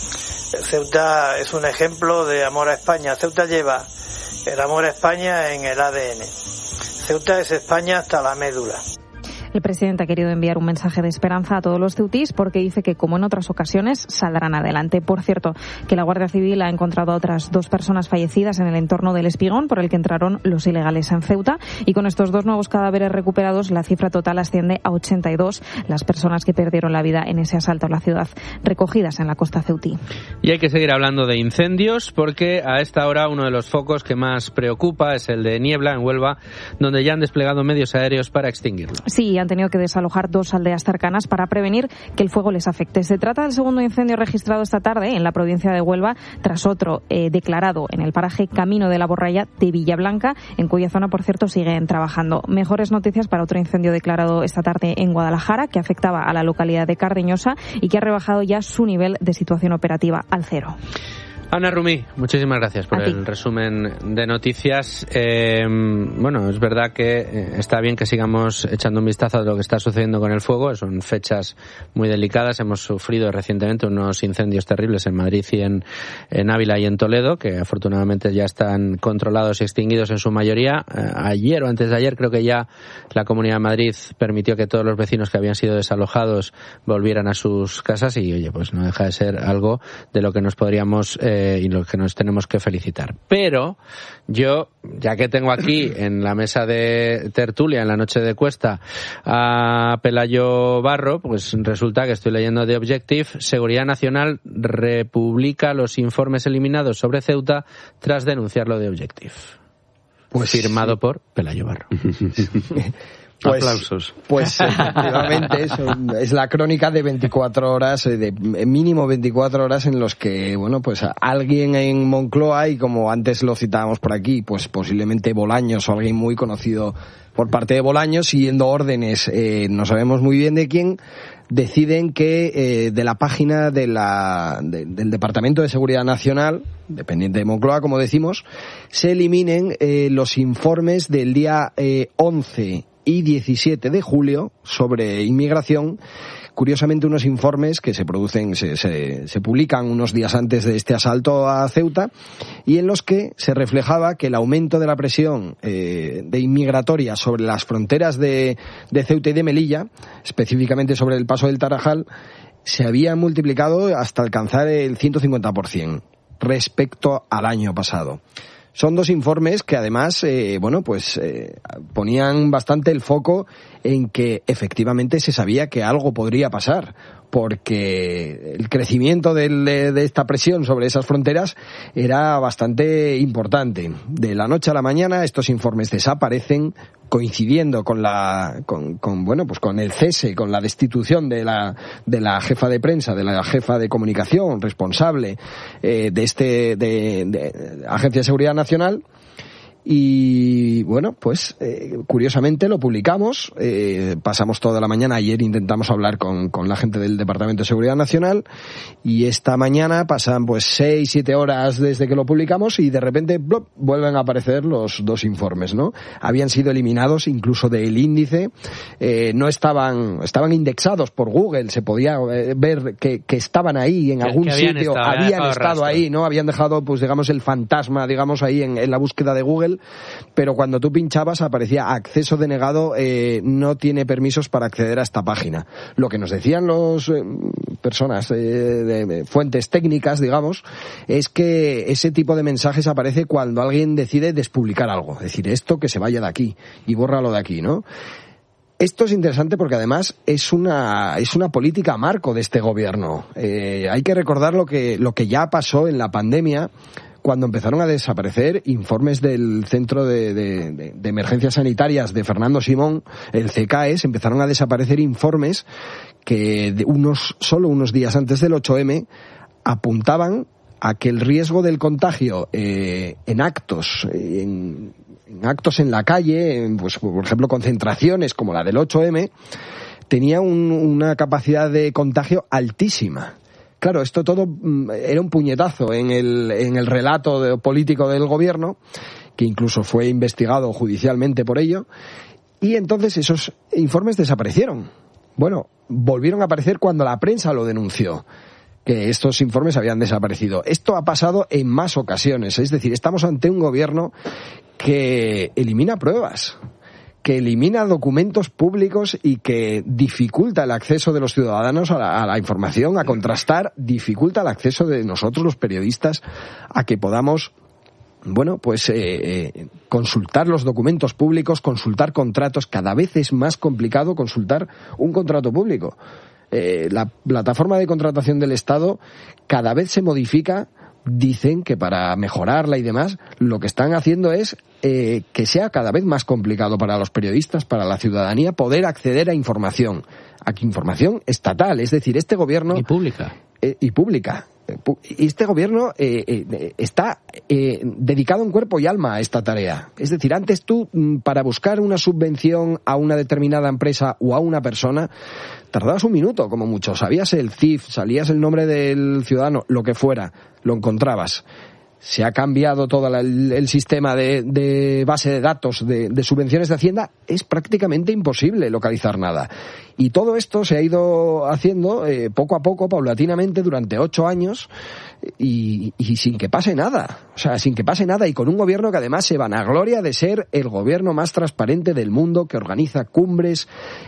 Ceuta es un ejemplo de amor a España. Ceuta lleva el amor a España en el ADN. Ceuta es España hasta la médula. El presidente ha querido enviar un mensaje de esperanza a todos los ceutís porque dice que, como en otras ocasiones, saldrán adelante. Por cierto, que la Guardia Civil ha encontrado a otras 2 personas fallecidas en el entorno del Espigón por el que entraron los ilegales en Ceuta, y con estos 2 nuevos cadáveres recuperados la cifra total asciende a 82 las personas que perdieron la vida en ese asalto a la ciudad, recogidas en la costa ceutí. Y hay que seguir hablando de incendios porque a esta hora uno de los focos que más preocupa es el de Niebla, en Huelva, donde ya han desplegado medios aéreos para extinguirlo. Sí, han tenido que desalojar 2 aldeas cercanas para prevenir que el fuego les afecte. Se trata del segundo incendio registrado esta tarde en la provincia de Huelva, tras otro declarado en el paraje Camino de la Borralla de Villablanca, en cuya zona, por cierto, siguen trabajando. Mejores noticias para otro incendio declarado esta tarde en Guadalajara, que afectaba a la localidad de Cardeñosa y que ha rebajado ya su nivel de situación operativa al 0. Ana Rumí, muchísimas gracias por el resumen de noticias. Bueno, es verdad que está bien que sigamos echando un vistazo a lo que está sucediendo con el fuego. Son fechas muy delicadas. Hemos sufrido recientemente unos incendios terribles en Madrid y en Ávila y en Toledo, que afortunadamente ya están controlados y extinguidos en su mayoría. Ayer o antes de ayer creo que ya la Comunidad de Madrid permitió que todos los vecinos que habían sido desalojados volvieran a sus casas y, oye, pues no deja de ser algo de lo que nos podríamos y lo que nos tenemos que felicitar. Pero yo, ya que tengo aquí en la mesa de tertulia en la noche de Cuesta a Pelayo Barro, pues resulta que estoy leyendo The Objective. Seguridad Nacional republica los informes eliminados sobre Ceuta tras denunciarlo de Objective. Pues firmado por Pelayo Barro. Aplausos. Pues efectivamente eso es la crónica de 24 horas, de mínimo 24 horas en los que, bueno, pues alguien en Moncloa, y como antes lo citábamos por aquí, pues posiblemente Bolaños o alguien muy conocido por parte de Bolaños, siguiendo órdenes, no sabemos muy bien de quién, deciden que de la página del Departamento de Seguridad Nacional, dependiente de Moncloa, como decimos, se eliminen los informes del día 11 y 17 de julio sobre inmigración. Curiosamente, unos informes que se producen, se publican unos días antes de este asalto a Ceuta, y en los que se reflejaba que el aumento de la presión de inmigratoria sobre las fronteras de Ceuta y de Melilla, específicamente sobre el paso del Tarajal, se había multiplicado hasta alcanzar el 150% respecto al año pasado. Son 2 informes que además, ponían bastante el foco en que efectivamente se sabía que algo podría pasar, porque el crecimiento de esta presión sobre esas fronteras era bastante importante. De la noche a la mañana estos informes desaparecen, coincidiendo con el cese, con la destitución de la jefa de prensa, de la jefa de comunicación responsable de Agencia de Seguridad Nacional. Y bueno, pues curiosamente lo publicamos, pasamos toda la mañana, ayer intentamos hablar con la gente del Departamento de Seguridad Nacional y esta mañana pasan pues 6-7 horas desde que lo publicamos y de repente ¡blop!, vuelven a aparecer los 2 informes, ¿no? Habían sido eliminados incluso del índice, no estaban indexados por Google, se podía ver que estaban ahí en algún sitio, habían estado ahí, ¿no? Habían dejado pues digamos el fantasma, digamos ahí en la búsqueda de Google, pero cuando tú pinchabas aparecía acceso denegado, no tiene permisos para acceder a esta página. Lo que nos decían los personas de fuentes técnicas, digamos, es que ese tipo de mensajes aparece cuando alguien decide despublicar algo, es decir, esto que se vaya de aquí y bórralo de aquí, ¿no? Esto es interesante porque además es una política marco de este gobierno. Hay que recordar lo que ya pasó en la pandemia, cuando empezaron a desaparecer informes del Centro de Emergencias Sanitarias de Fernando Simón, el CKES, empezaron a desaparecer informes que solo unos días antes del 8M apuntaban a que el riesgo del contagio en actos en la calle, pues por ejemplo concentraciones como la del 8M, tenía una capacidad de contagio altísima. Claro, esto todo era un puñetazo en el relato político del gobierno, que incluso fue investigado judicialmente por ello, y entonces esos informes desaparecieron. Bueno, volvieron a aparecer cuando la prensa lo denunció, que estos informes habían desaparecido. Esto ha pasado en más ocasiones, es decir, estamos ante un gobierno que elimina pruebas, que elimina documentos públicos y que dificulta el acceso de los ciudadanos a la información, a contrastar, dificulta el acceso de nosotros los periodistas a que podamos, bueno, pues consultar los documentos públicos, consultar contratos. Cada vez es más complicado consultar un contrato público. La plataforma de contratación del Estado cada vez se modifica. Dicen que para mejorarla y demás, lo que están haciendo es que sea cada vez más complicado para los periodistas, para la ciudadanía, poder acceder a información estatal, es decir, este gobierno... Y pública. Este gobierno está dedicado en cuerpo y alma a esta tarea. Es decir, antes tú, para buscar una subvención a una determinada empresa o a una persona, tardabas un minuto, como mucho. Sabías el CIF, salías el nombre del ciudadano, lo que fuera, lo encontrabas. Se ha cambiado todo el sistema de base de datos de subvenciones de Hacienda. Es prácticamente imposible localizar nada. Y todo esto se ha ido haciendo poco a poco, paulatinamente, durante 8 años y sin que pase nada. O sea, sin que pase nada, y con un gobierno que además se vanagloria de ser el gobierno más transparente del mundo, que organiza cumbres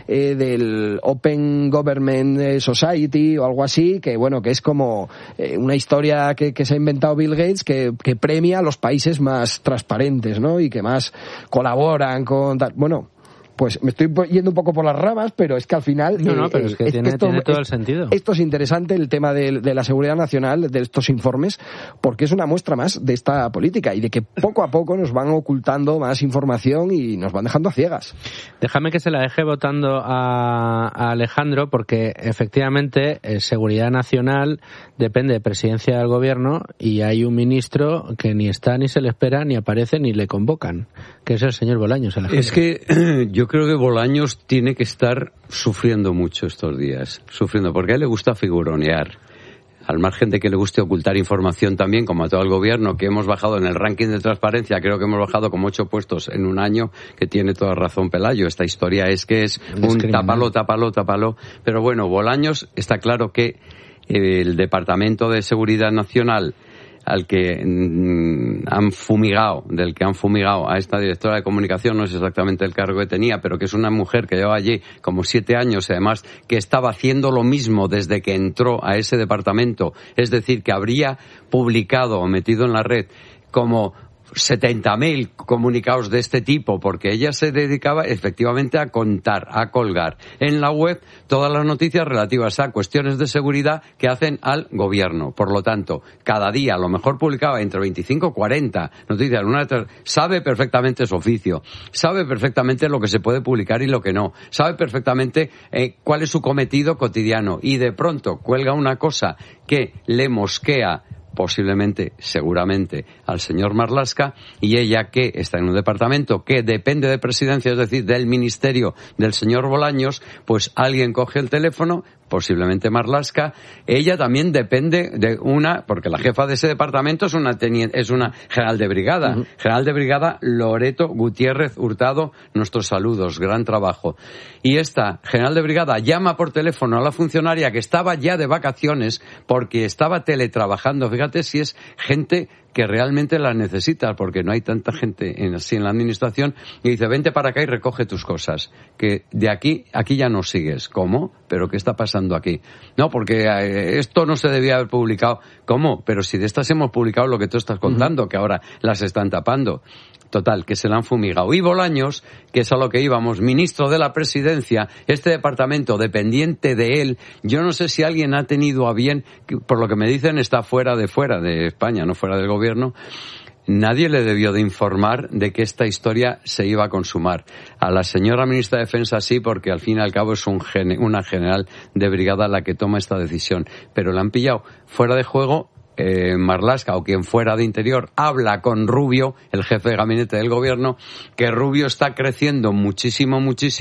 del Open Government Society o algo así, que bueno, que es como una historia que se ha inventado Bill Gates, que premia a los países más transparentes, ¿no? Y que más colaboran con... Bueno, pues me estoy yendo un poco por las ramas, pero es que al final... No, pero es que tiene todo el sentido. Esto es interesante, el tema de la seguridad nacional, de estos informes, porque es una muestra más de esta política y de que poco a poco nos van ocultando más información y nos van dejando a ciegas. Déjame que se la deje votando a Alejandro, porque efectivamente seguridad nacional depende de presidencia del gobierno y hay un ministro que ni está, ni se le espera, ni aparece, ni le convocan, que es el señor Bolaños. Alejandro. Es que yo creo que Bolaños tiene que estar sufriendo mucho estos días, porque a él le gusta figuronear. Al margen de que le guste ocultar información también, como a todo el gobierno, que hemos bajado en el ranking de transparencia, creo que hemos bajado como 8 puestos en un año, que tiene toda razón Pelayo. Esta historia es que es un tápalo. Pero bueno, Bolaños, está claro que el Departamento de Seguridad Nacional, del que han fumigado a esta directora de comunicación, no es exactamente el cargo que tenía, pero que es una mujer que lleva allí como 7 años y además que estaba haciendo lo mismo desde que entró a ese departamento, es decir, que habría publicado o metido en la red como 70.000 comunicados de este tipo, porque ella se dedicaba efectivamente a contar, a colgar en la web todas las noticias relativas a cuestiones de seguridad que hacen al gobierno. Por lo tanto, cada día a lo mejor publicaba entre 25 y 40 noticias. Sabe perfectamente su oficio, sabe perfectamente lo que se puede publicar y lo que no, sabe perfectamente cuál es su cometido cotidiano, y de pronto cuelga una cosa que le mosquea posiblemente, seguramente, al señor Marlaska, y ella, que está en un departamento que depende de Presidencia, es decir, del ministerio del señor Bolaños, pues alguien coge el teléfono, posiblemente Marlaska. Ella también depende de porque la jefa de ese departamento es una general de brigada. Uh-huh. General de brigada Loreto Gutiérrez Hurtado, nuestros saludos, gran trabajo. Y esta general de brigada llama por teléfono a la funcionaria que estaba ya de vacaciones porque estaba teletrabajando. Fíjate si es gente que realmente la necesita, porque no hay tanta gente así en la administración, y dice, vente para acá y recoge tus cosas, que de aquí ya no sigues. ¿Cómo? ¿Pero qué está pasando aquí? No, porque esto no se debía haber publicado. ¿Cómo? Pero si de estas hemos publicado lo que tú estás contando, que ahora las están tapando. Total, que se la han fumigado. Y Bolaños, que es a lo que íbamos, ministro de la Presidencia, este departamento dependiente de él, yo no sé si alguien ha tenido a bien, por lo que me dicen está fuera de España, no fuera del gobierno. Nadie le debió de informar de que esta historia se iba a consumar. A la señora ministra de Defensa sí, porque al fin y al cabo es una general de brigada la que toma esta decisión. Pero la han pillado fuera de juego. Marlaska o quien fuera de Interior habla con Rubio, el jefe de gabinete del gobierno, que Rubio está creciendo muchísimo,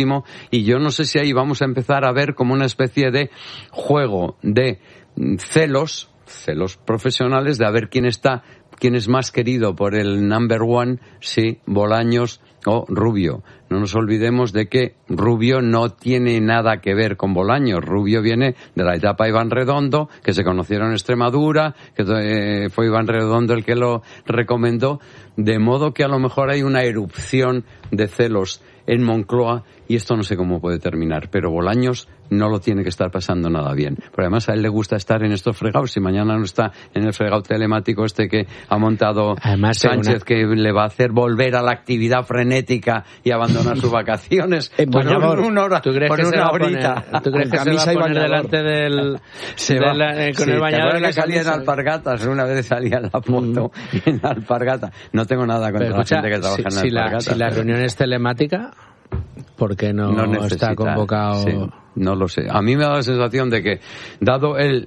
y yo no sé si ahí vamos a empezar a ver como una especie de juego de celos profesionales, de a ver quién es más querido por el number one, si Bolaños o Rubio. No nos olvidemos de que Rubio no tiene nada que ver con Bolaños. Rubio viene de la etapa Iván Redondo, que se conocieron en Extremadura, que fue Iván Redondo el que lo recomendó, de modo que a lo mejor hay una erupción de celos en Moncloa, y esto no sé cómo puede terminar, pero Bolaños no lo tiene que estar pasando nada bien. Pero además a él le gusta estar en estos fregados. Si mañana no está en el fregado telemático que ha montado además, Sánchez, que le va a hacer volver a la actividad frenética y abandonar sus vacaciones. Por una hora, ¿tú crees que se va a poner delante del con el bañador? Que salía en alpargatas, una vez salía en la foto en alpargata. No tengo nada contra la gente que trabaja en alpargatas. Si la reunión es telemática, ¿por qué no está convocado? Sí, no lo sé. A mí me da la sensación de que, dado el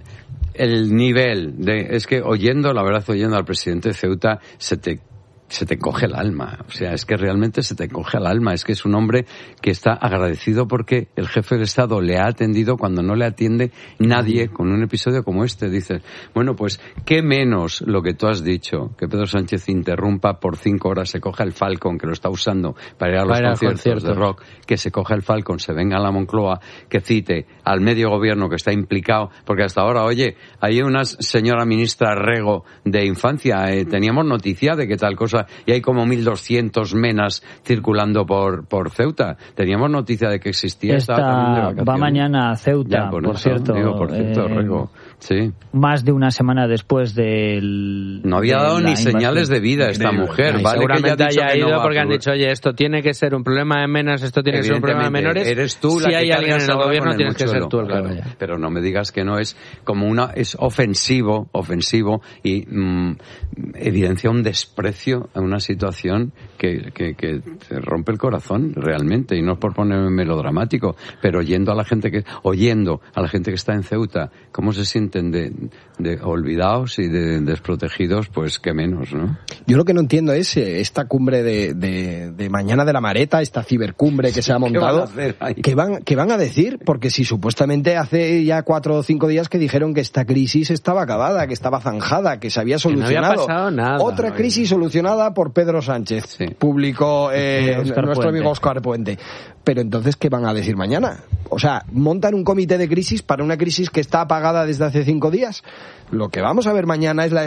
nivel es que oyendo al presidente de Ceuta, se te coge el alma. O sea, es que realmente se te coge el alma. Es que es un hombre que está agradecido porque el jefe del Estado le ha atendido cuando no le atiende nadie con un episodio como este. Dices, bueno, pues qué menos lo que tú has dicho, que Pedro Sánchez interrumpa por 5 horas, se coja el Falcon, que lo está usando para ir a los conciertos de rock, que se coja el Falcon, se venga a la Moncloa, que cite al medio gobierno que está implicado, porque hasta ahora, oye, hay una señora ministra Rego de Infancia, teníamos noticia de que tal cosa, y hay como 1.200 menas circulando por Ceuta. Teníamos noticia de que existía. Va mañana a Ceuta, por cierto, Rego. Sí. Más de una semana después del... No había dado ni señales de vida esta mujer. Vale, seguramente que haya ido porque han dicho, oye, esto tiene que ser un problema de menas, esto tiene que ser un problema de menores. Eres tú la si hay alguien en el gobierno, tienes que ser tú el que vaya. Pero no me digas que no es como es ofensivo y evidencia un desprecio a una situación que te rompe el corazón realmente, y no es por ponerme melodramático, pero oyendo a la gente que está en Ceuta, cómo se sienten de olvidados y de desprotegidos, pues qué menos, ¿no? Yo lo que no entiendo es esta cumbre de mañana de la Mareta, esta cibercumbre que se ha montado, ¿qué van a decir? Porque si supuestamente hace ya 4 o 5 días que dijeron que esta crisis estaba acabada, que estaba zanjada, que se había solucionado. No había pasado nada. Otra crisis solucionada por Pedro Sánchez, publicó nuestro amigo Óscar Puente. Pero entonces, ¿qué van a decir mañana? O sea, montan un comité de crisis para una crisis que está apagada desde hace 5 días. Lo que vamos a ver mañana es la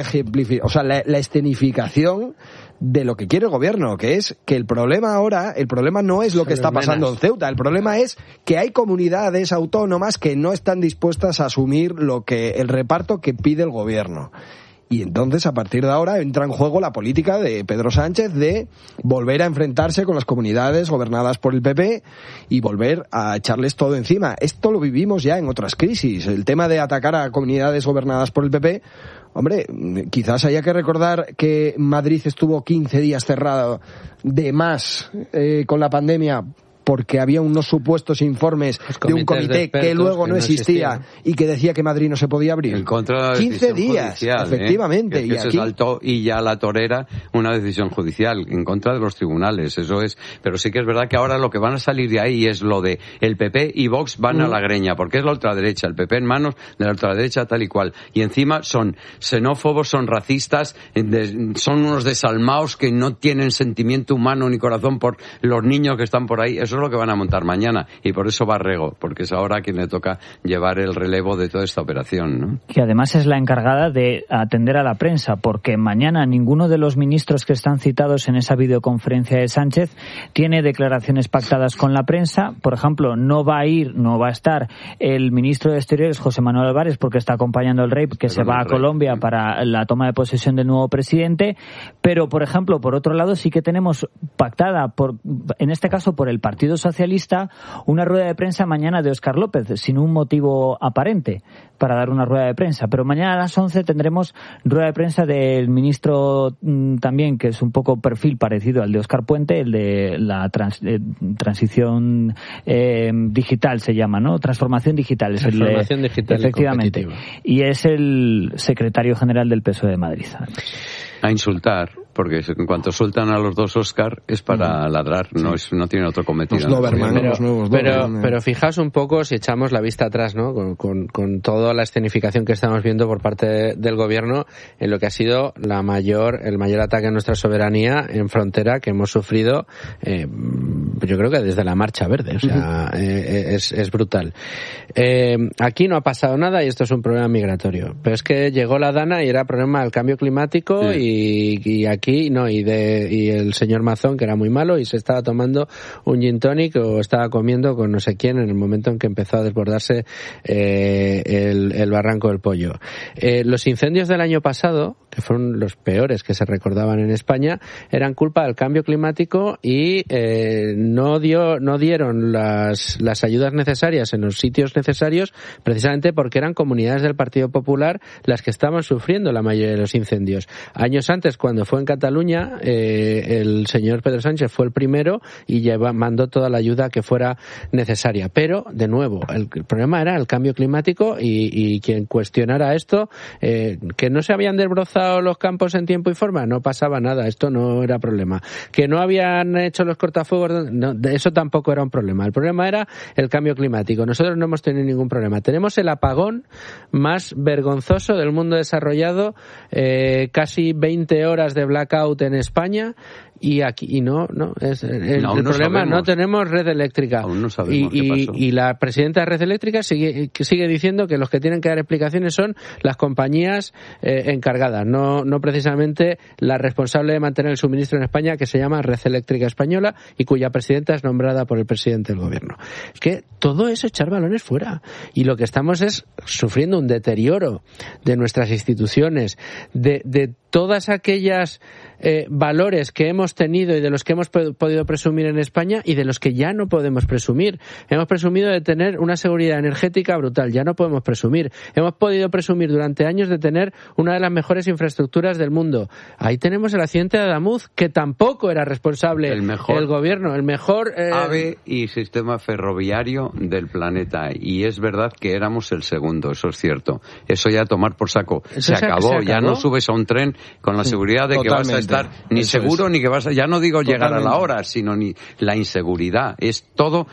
escenificación de lo que quiere el gobierno, que es que el problema no es lo que está pasando en Ceuta, el problema es que hay comunidades autónomas que no están dispuestas a asumir el reparto que pide el gobierno. Y entonces, a partir de ahora, entra en juego la política de Pedro Sánchez de volver a enfrentarse con las comunidades gobernadas por el PP y volver a echarles todo encima. Esto lo vivimos ya en otras crisis. El tema de atacar a comunidades gobernadas por el PP, hombre, quizás haya que recordar que Madrid estuvo 15 días cerrado de más con la pandemia porque había unos supuestos informes de un comité que luego no existía y que decía que Madrid no se podía abrir. En contra de la 15 días, judicial, efectivamente. Que se saltó y ya la torera una decisión judicial en contra de los tribunales, eso es. Pero sí que es verdad que ahora lo que van a salir de ahí es lo de el PP y Vox van a la greña, porque es la ultraderecha, el PP en manos de la ultraderecha tal y cual. Y encima son xenófobos, son racistas, son unos desalmados que no tienen sentimiento humano ni corazón por los niños que están por ahí. Eso es lo que van a montar mañana, y por eso va Rego, porque es ahora quien le toca llevar el relevo de toda esta operación, ¿no? Que además es la encargada de atender a la prensa, porque mañana ninguno de los ministros que están citados en esa videoconferencia de Sánchez tiene declaraciones pactadas con la prensa. Por ejemplo, no va a estar el ministro de Exteriores, José Manuel Álvarez, porque está acompañando al rey, que se va a Colombia para la toma de posesión del nuevo presidente. Pero, por ejemplo, por otro lado, sí que tenemos pactada, en este caso por el Partido Socialista, una rueda de prensa mañana de Óscar López, sin un motivo aparente para dar una rueda de prensa. Pero mañana a las 11 tendremos rueda de prensa del ministro también, que es un poco perfil parecido al de Óscar Puente, el de la transición digital se llama, ¿no? Transformación digital. Transformación digital. Efectivamente. Y es el secretario general del PSOE de Madrid. A insultar, porque en cuanto sueltan a los dos Óscar es para ladrar, no tiene otro cometido. Pero fijaos un poco, si echamos la vista atrás, ¿no? Con toda la escenificación que estamos viendo por parte del gobierno en lo que ha sido el mayor ataque a nuestra soberanía en frontera que hemos sufrido, yo creo que desde la Marcha Verde, o sea, es brutal. Aquí no ha pasado nada y esto es un problema migratorio, pero es que llegó la Dana y era problema del cambio climático y aquí no, y el señor Mazón, que era muy malo y se estaba tomando un gin tonic o estaba comiendo con no sé quién en el momento en que empezó a desbordarse el barranco del Pollo. Los incendios del año pasado, que fueron los peores que se recordaban en España, eran culpa del cambio climático y no dieron las ayudas necesarias en los sitios necesarios, precisamente porque eran comunidades del Partido Popular las que estaban sufriendo la mayoría de los incendios. Años antes, cuando fue en Cataluña, el señor Pedro Sánchez fue el primero y mandó toda la ayuda que fuera necesaria. Pero, de nuevo, el problema era el cambio climático y quien cuestionara esto, que no se habían desbrozado los campos en tiempo y forma, no pasaba nada, esto no era problema. Que no habían hecho los cortafuegos, no, eso tampoco era un problema. El problema era el cambio climático. Nosotros no hemos tenido ningún problema. Tenemos el apagón más vergonzoso del mundo desarrollado, casi 20 horas de blackout en España. Y aquí el problema, no tenemos red eléctrica. Aún no sabemos qué pasó. Y la presidenta de Red Eléctrica sigue diciendo que los que tienen que dar explicaciones son las compañías encargadas, no precisamente la responsable de mantener el suministro en España, que se llama Red Eléctrica Española y cuya presidenta es nombrada por el presidente del gobierno. Es que todo eso echar balones fuera. Y lo que estamos es sufriendo un deterioro de nuestras instituciones, de todas aquellas valores que hemos tenido y de los que hemos podido presumir en España y de los que ya no podemos presumir. Hemos presumido de tener una seguridad energética brutal, ya no podemos presumir. Hemos podido presumir durante años de tener una de las mejores infraestructuras del mundo. Ahí tenemos el accidente de Adamuz, que tampoco era responsable el gobierno, el mejor AVE y sistema ferroviario del planeta, y es verdad que éramos el segundo, eso es cierto. Eso ya tomar por saco. Se acabó, ya no subes a un tren con la seguridad de que vas a estar ni seguro ni que vas a, ya no digo llegar a la hora, sino ni la inseguridad. Es todo,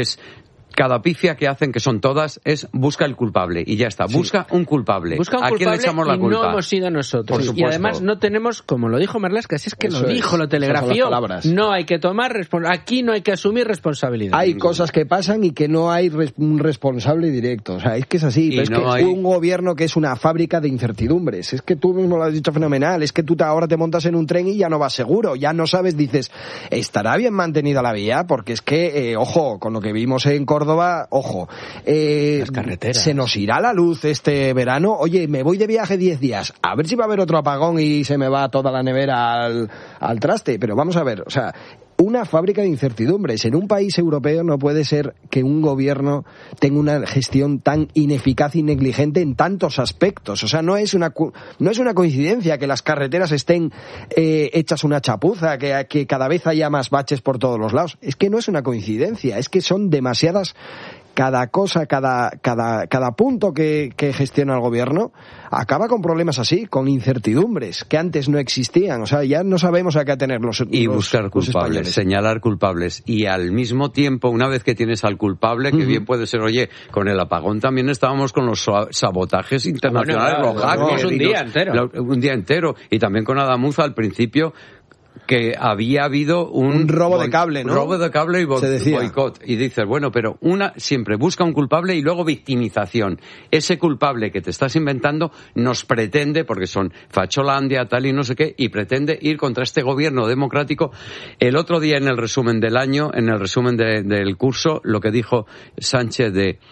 cada pifia que hacen, que son todas, es busca el culpable y ya está. Busca un culpable. ¿A quién le echamos la culpa? No hemos sido nosotros. Y además no tenemos, como lo dijo Marlaska, si es que lo telegrafió, no hay que tomar aquí no hay que asumir responsabilidad. Hay cosas que pasan y que no hay un responsable directo. O sea, es que es así. Pero es que un gobierno que es una fábrica de incertidumbres. Es que tú mismo lo has dicho fenomenal. Es que tú ahora te montas en un tren y ya no vas seguro. Ya no sabes, dices, ¿estará bien mantenida la vía? Porque es que, ojo, con lo que vimos en Córdoba, Córdoba, ojo, las carreteras. Se nos irá la luz este verano. Oye, me voy de viaje 10 días, a ver si va a haber otro apagón y se me va toda la nevera al traste. Pero vamos a ver, o sea, una fábrica de incertidumbres. En un país europeo no puede ser que un gobierno tenga una gestión tan ineficaz y negligente en tantos aspectos. O sea, no es una coincidencia que las carreteras estén hechas una chapuza, que cada vez haya más baches por todos los lados. Es que no es una coincidencia, es que son demasiadas. Cada cosa, cada punto que gestiona el gobierno acaba con problemas así, con incertidumbres que antes no existían. O sea, ya no sabemos a qué atenerlos. Y buscar culpables, señalar culpables. Y al mismo tiempo, una vez que tienes al culpable, que bien puede ser, oye, con el apagón también estábamos con los sabotajes internacionales, los hackers. Un día entero. Y también con Adamuz al principio, que había habido un robo de cable, ¿no? Robo de cable y boicot. Y dices, bueno, pero siempre busca un culpable y luego victimización. Ese culpable que te estás inventando nos pretende, porque son facholandia, tal y no sé qué, y pretende ir contra este gobierno democrático. El otro día en el resumen del año, en el resumen del curso, lo que dijo Sánchez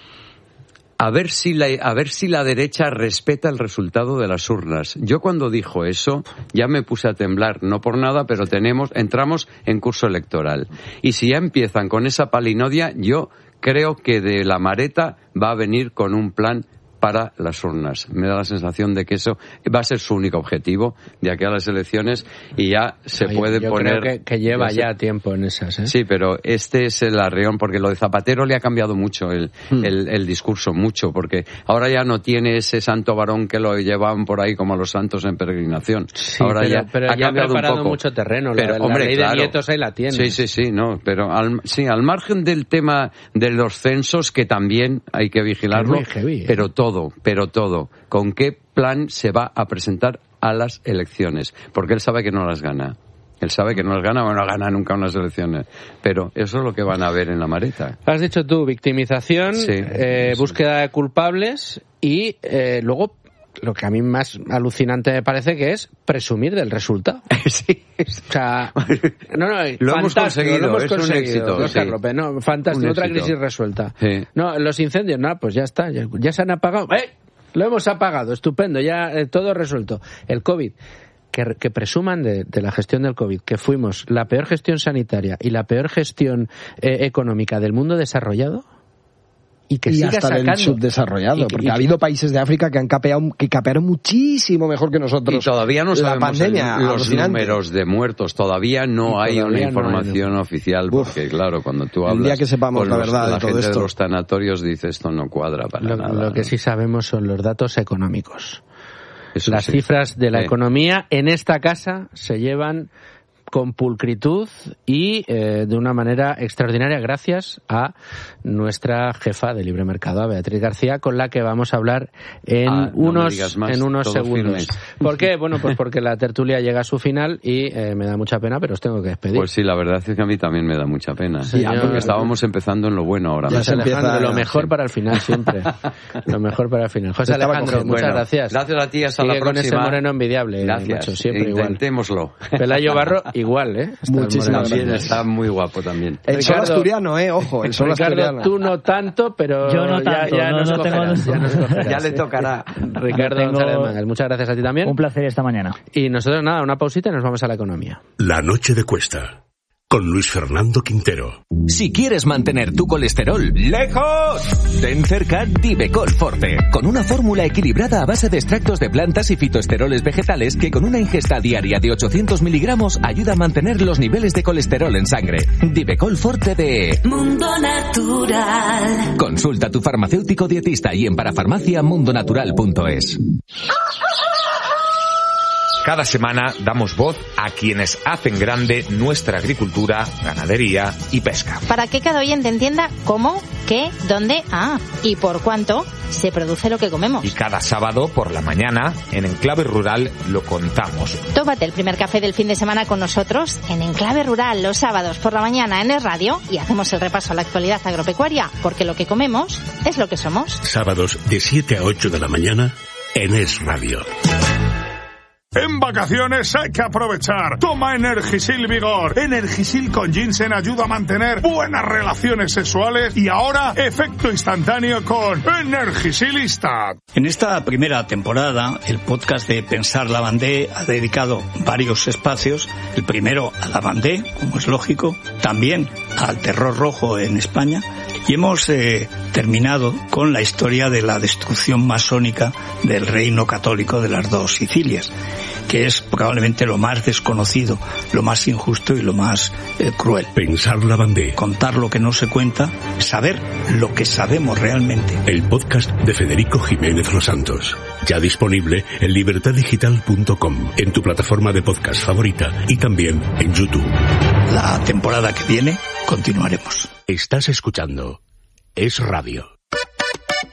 a ver si la derecha respeta el resultado de las urnas. Yo cuando dijo eso ya me puse a temblar, no por nada, pero entramos en curso electoral. Y si ya empiezan con esa palinodia, yo creo que de la Mareta va a venir con un plan para las urnas. Me da la sensación de que eso va a ser su único objetivo de aquí a las elecciones y ya se puede poner... Creo que lleva ya tiempo en esas, ¿eh? Sí, pero este es el arreón, porque lo de Zapatero le ha cambiado mucho el discurso, mucho, porque ahora ya no tiene ese santo varón que lo llevaban por ahí como a los santos en peregrinación. Sí, ahora pero ha cambiado un poco. mucho terreno. Pero, la ley de nietos ahí la tiene. Sí, no, pero al margen del tema de los censos, que también hay que vigilarlo, heavy, pero todo, ¿con qué plan se va a presentar a las elecciones? Porque él sabe que no las gana. No gana nunca unas elecciones. Pero eso es lo que van a ver en la Mareta. Has dicho tú, victimización, búsqueda de culpables y luego lo que a mí más alucinante me parece que es presumir del resultado. Sí. O sea, lo hemos conseguido, es un éxito. Fantástico, otra crisis resuelta. Sí. No, los incendios, pues ya está, ya se han apagado. Lo hemos apagado, estupendo, ya todo resuelto. El COVID, que presuman de la gestión del COVID, que fuimos la peor gestión sanitaria y la peor gestión económica del mundo desarrollado. Y hasta del subdesarrollado, porque ha habido países de África que capearon muchísimo mejor que nosotros. Y todavía no sabemos los números de muertos, todavía no hay una información oficial, porque claro, cuando tú hablas el día que sepamos con la verdad la de todo gente esto, de los tanatorios, dice esto no cuadra para nada. Lo que sí sabemos son los datos económicos. Las cifras de la economía en esta casa se llevan con pulcritud y de una manera extraordinaria gracias a nuestra jefa de Libre Mercado, a Beatriz García, con la que vamos a hablar en unos segundos. ¿Por qué? Bueno, pues porque la tertulia llega a su final y me da mucha pena, pero os tengo que despedir. Pues sí, la verdad es que a mí también me da mucha pena. Porque estábamos empezando en lo bueno ahora. José Alejandro, lo mejor para el final siempre. Lo mejor para el final. José Alejandro, muchas gracias. Gracias a ti, hasta la próxima. Con ese moreno envidiable. Gracias. Macho, siempre intentémoslo. Pelayo Barro, igual, ¿eh? Muchísimas gracias. Está muy guapo también. El sol asturiano, ojo, el sol asturiano. Tú no tanto, pero yo no tanto, ya nos cogerás. Ya le tocará. Ricardo González Mangas, muchas gracias a ti también. Un placer esta mañana. Y nosotros nada, una pausita y nos vamos a la economía. La noche de Cuesta, con Luis Fernando Quintero. Si quieres mantener tu colesterol lejos, ten cerca Divecol Forte, con una fórmula equilibrada a base de extractos de plantas y fitoesteroles vegetales que con una ingesta diaria de 800 miligramos ayuda a mantener los niveles de colesterol en sangre. Divecol Forte de Mundo Natural. Consulta a tu farmacéutico dietista y en parafarmacia mundonatural.es. Cada semana damos voz a quienes hacen grande nuestra agricultura, ganadería y pesca. Para que cada oyente entienda cómo, qué, dónde, y por cuánto se produce lo que comemos. Y cada sábado por la mañana, en Enclave Rural, lo contamos. Tómate el primer café del fin de semana con nosotros en Enclave Rural los sábados por la mañana en Es Radio y hacemos el repaso a la actualidad agropecuaria, porque lo que comemos es lo que somos. Sábados de 7 a 8 de la mañana en Es Radio. En vacaciones hay que aprovechar. Toma Energisil Vigor. Energisil con ginseng ayuda a mantener buenas relaciones sexuales y ahora efecto instantáneo con Energisilista. En esta primera temporada, el podcast de Pensar Lavandé ha dedicado varios espacios. El primero a Lavandé, como es lógico, también al terror rojo en España. Y hemos terminado con la historia de la destrucción masónica del reino católico de las dos Sicilias, que es probablemente lo más desconocido, lo más injusto y lo más cruel. Pensar Lavandé. Contar lo que no se cuenta, saber lo que sabemos realmente. El podcast de Federico Jiménez Los Santos. Ya disponible en libertaddigital.com, en tu plataforma de podcast favorita y también en YouTube. La temporada que viene continuaremos. Estás escuchando Es Radio.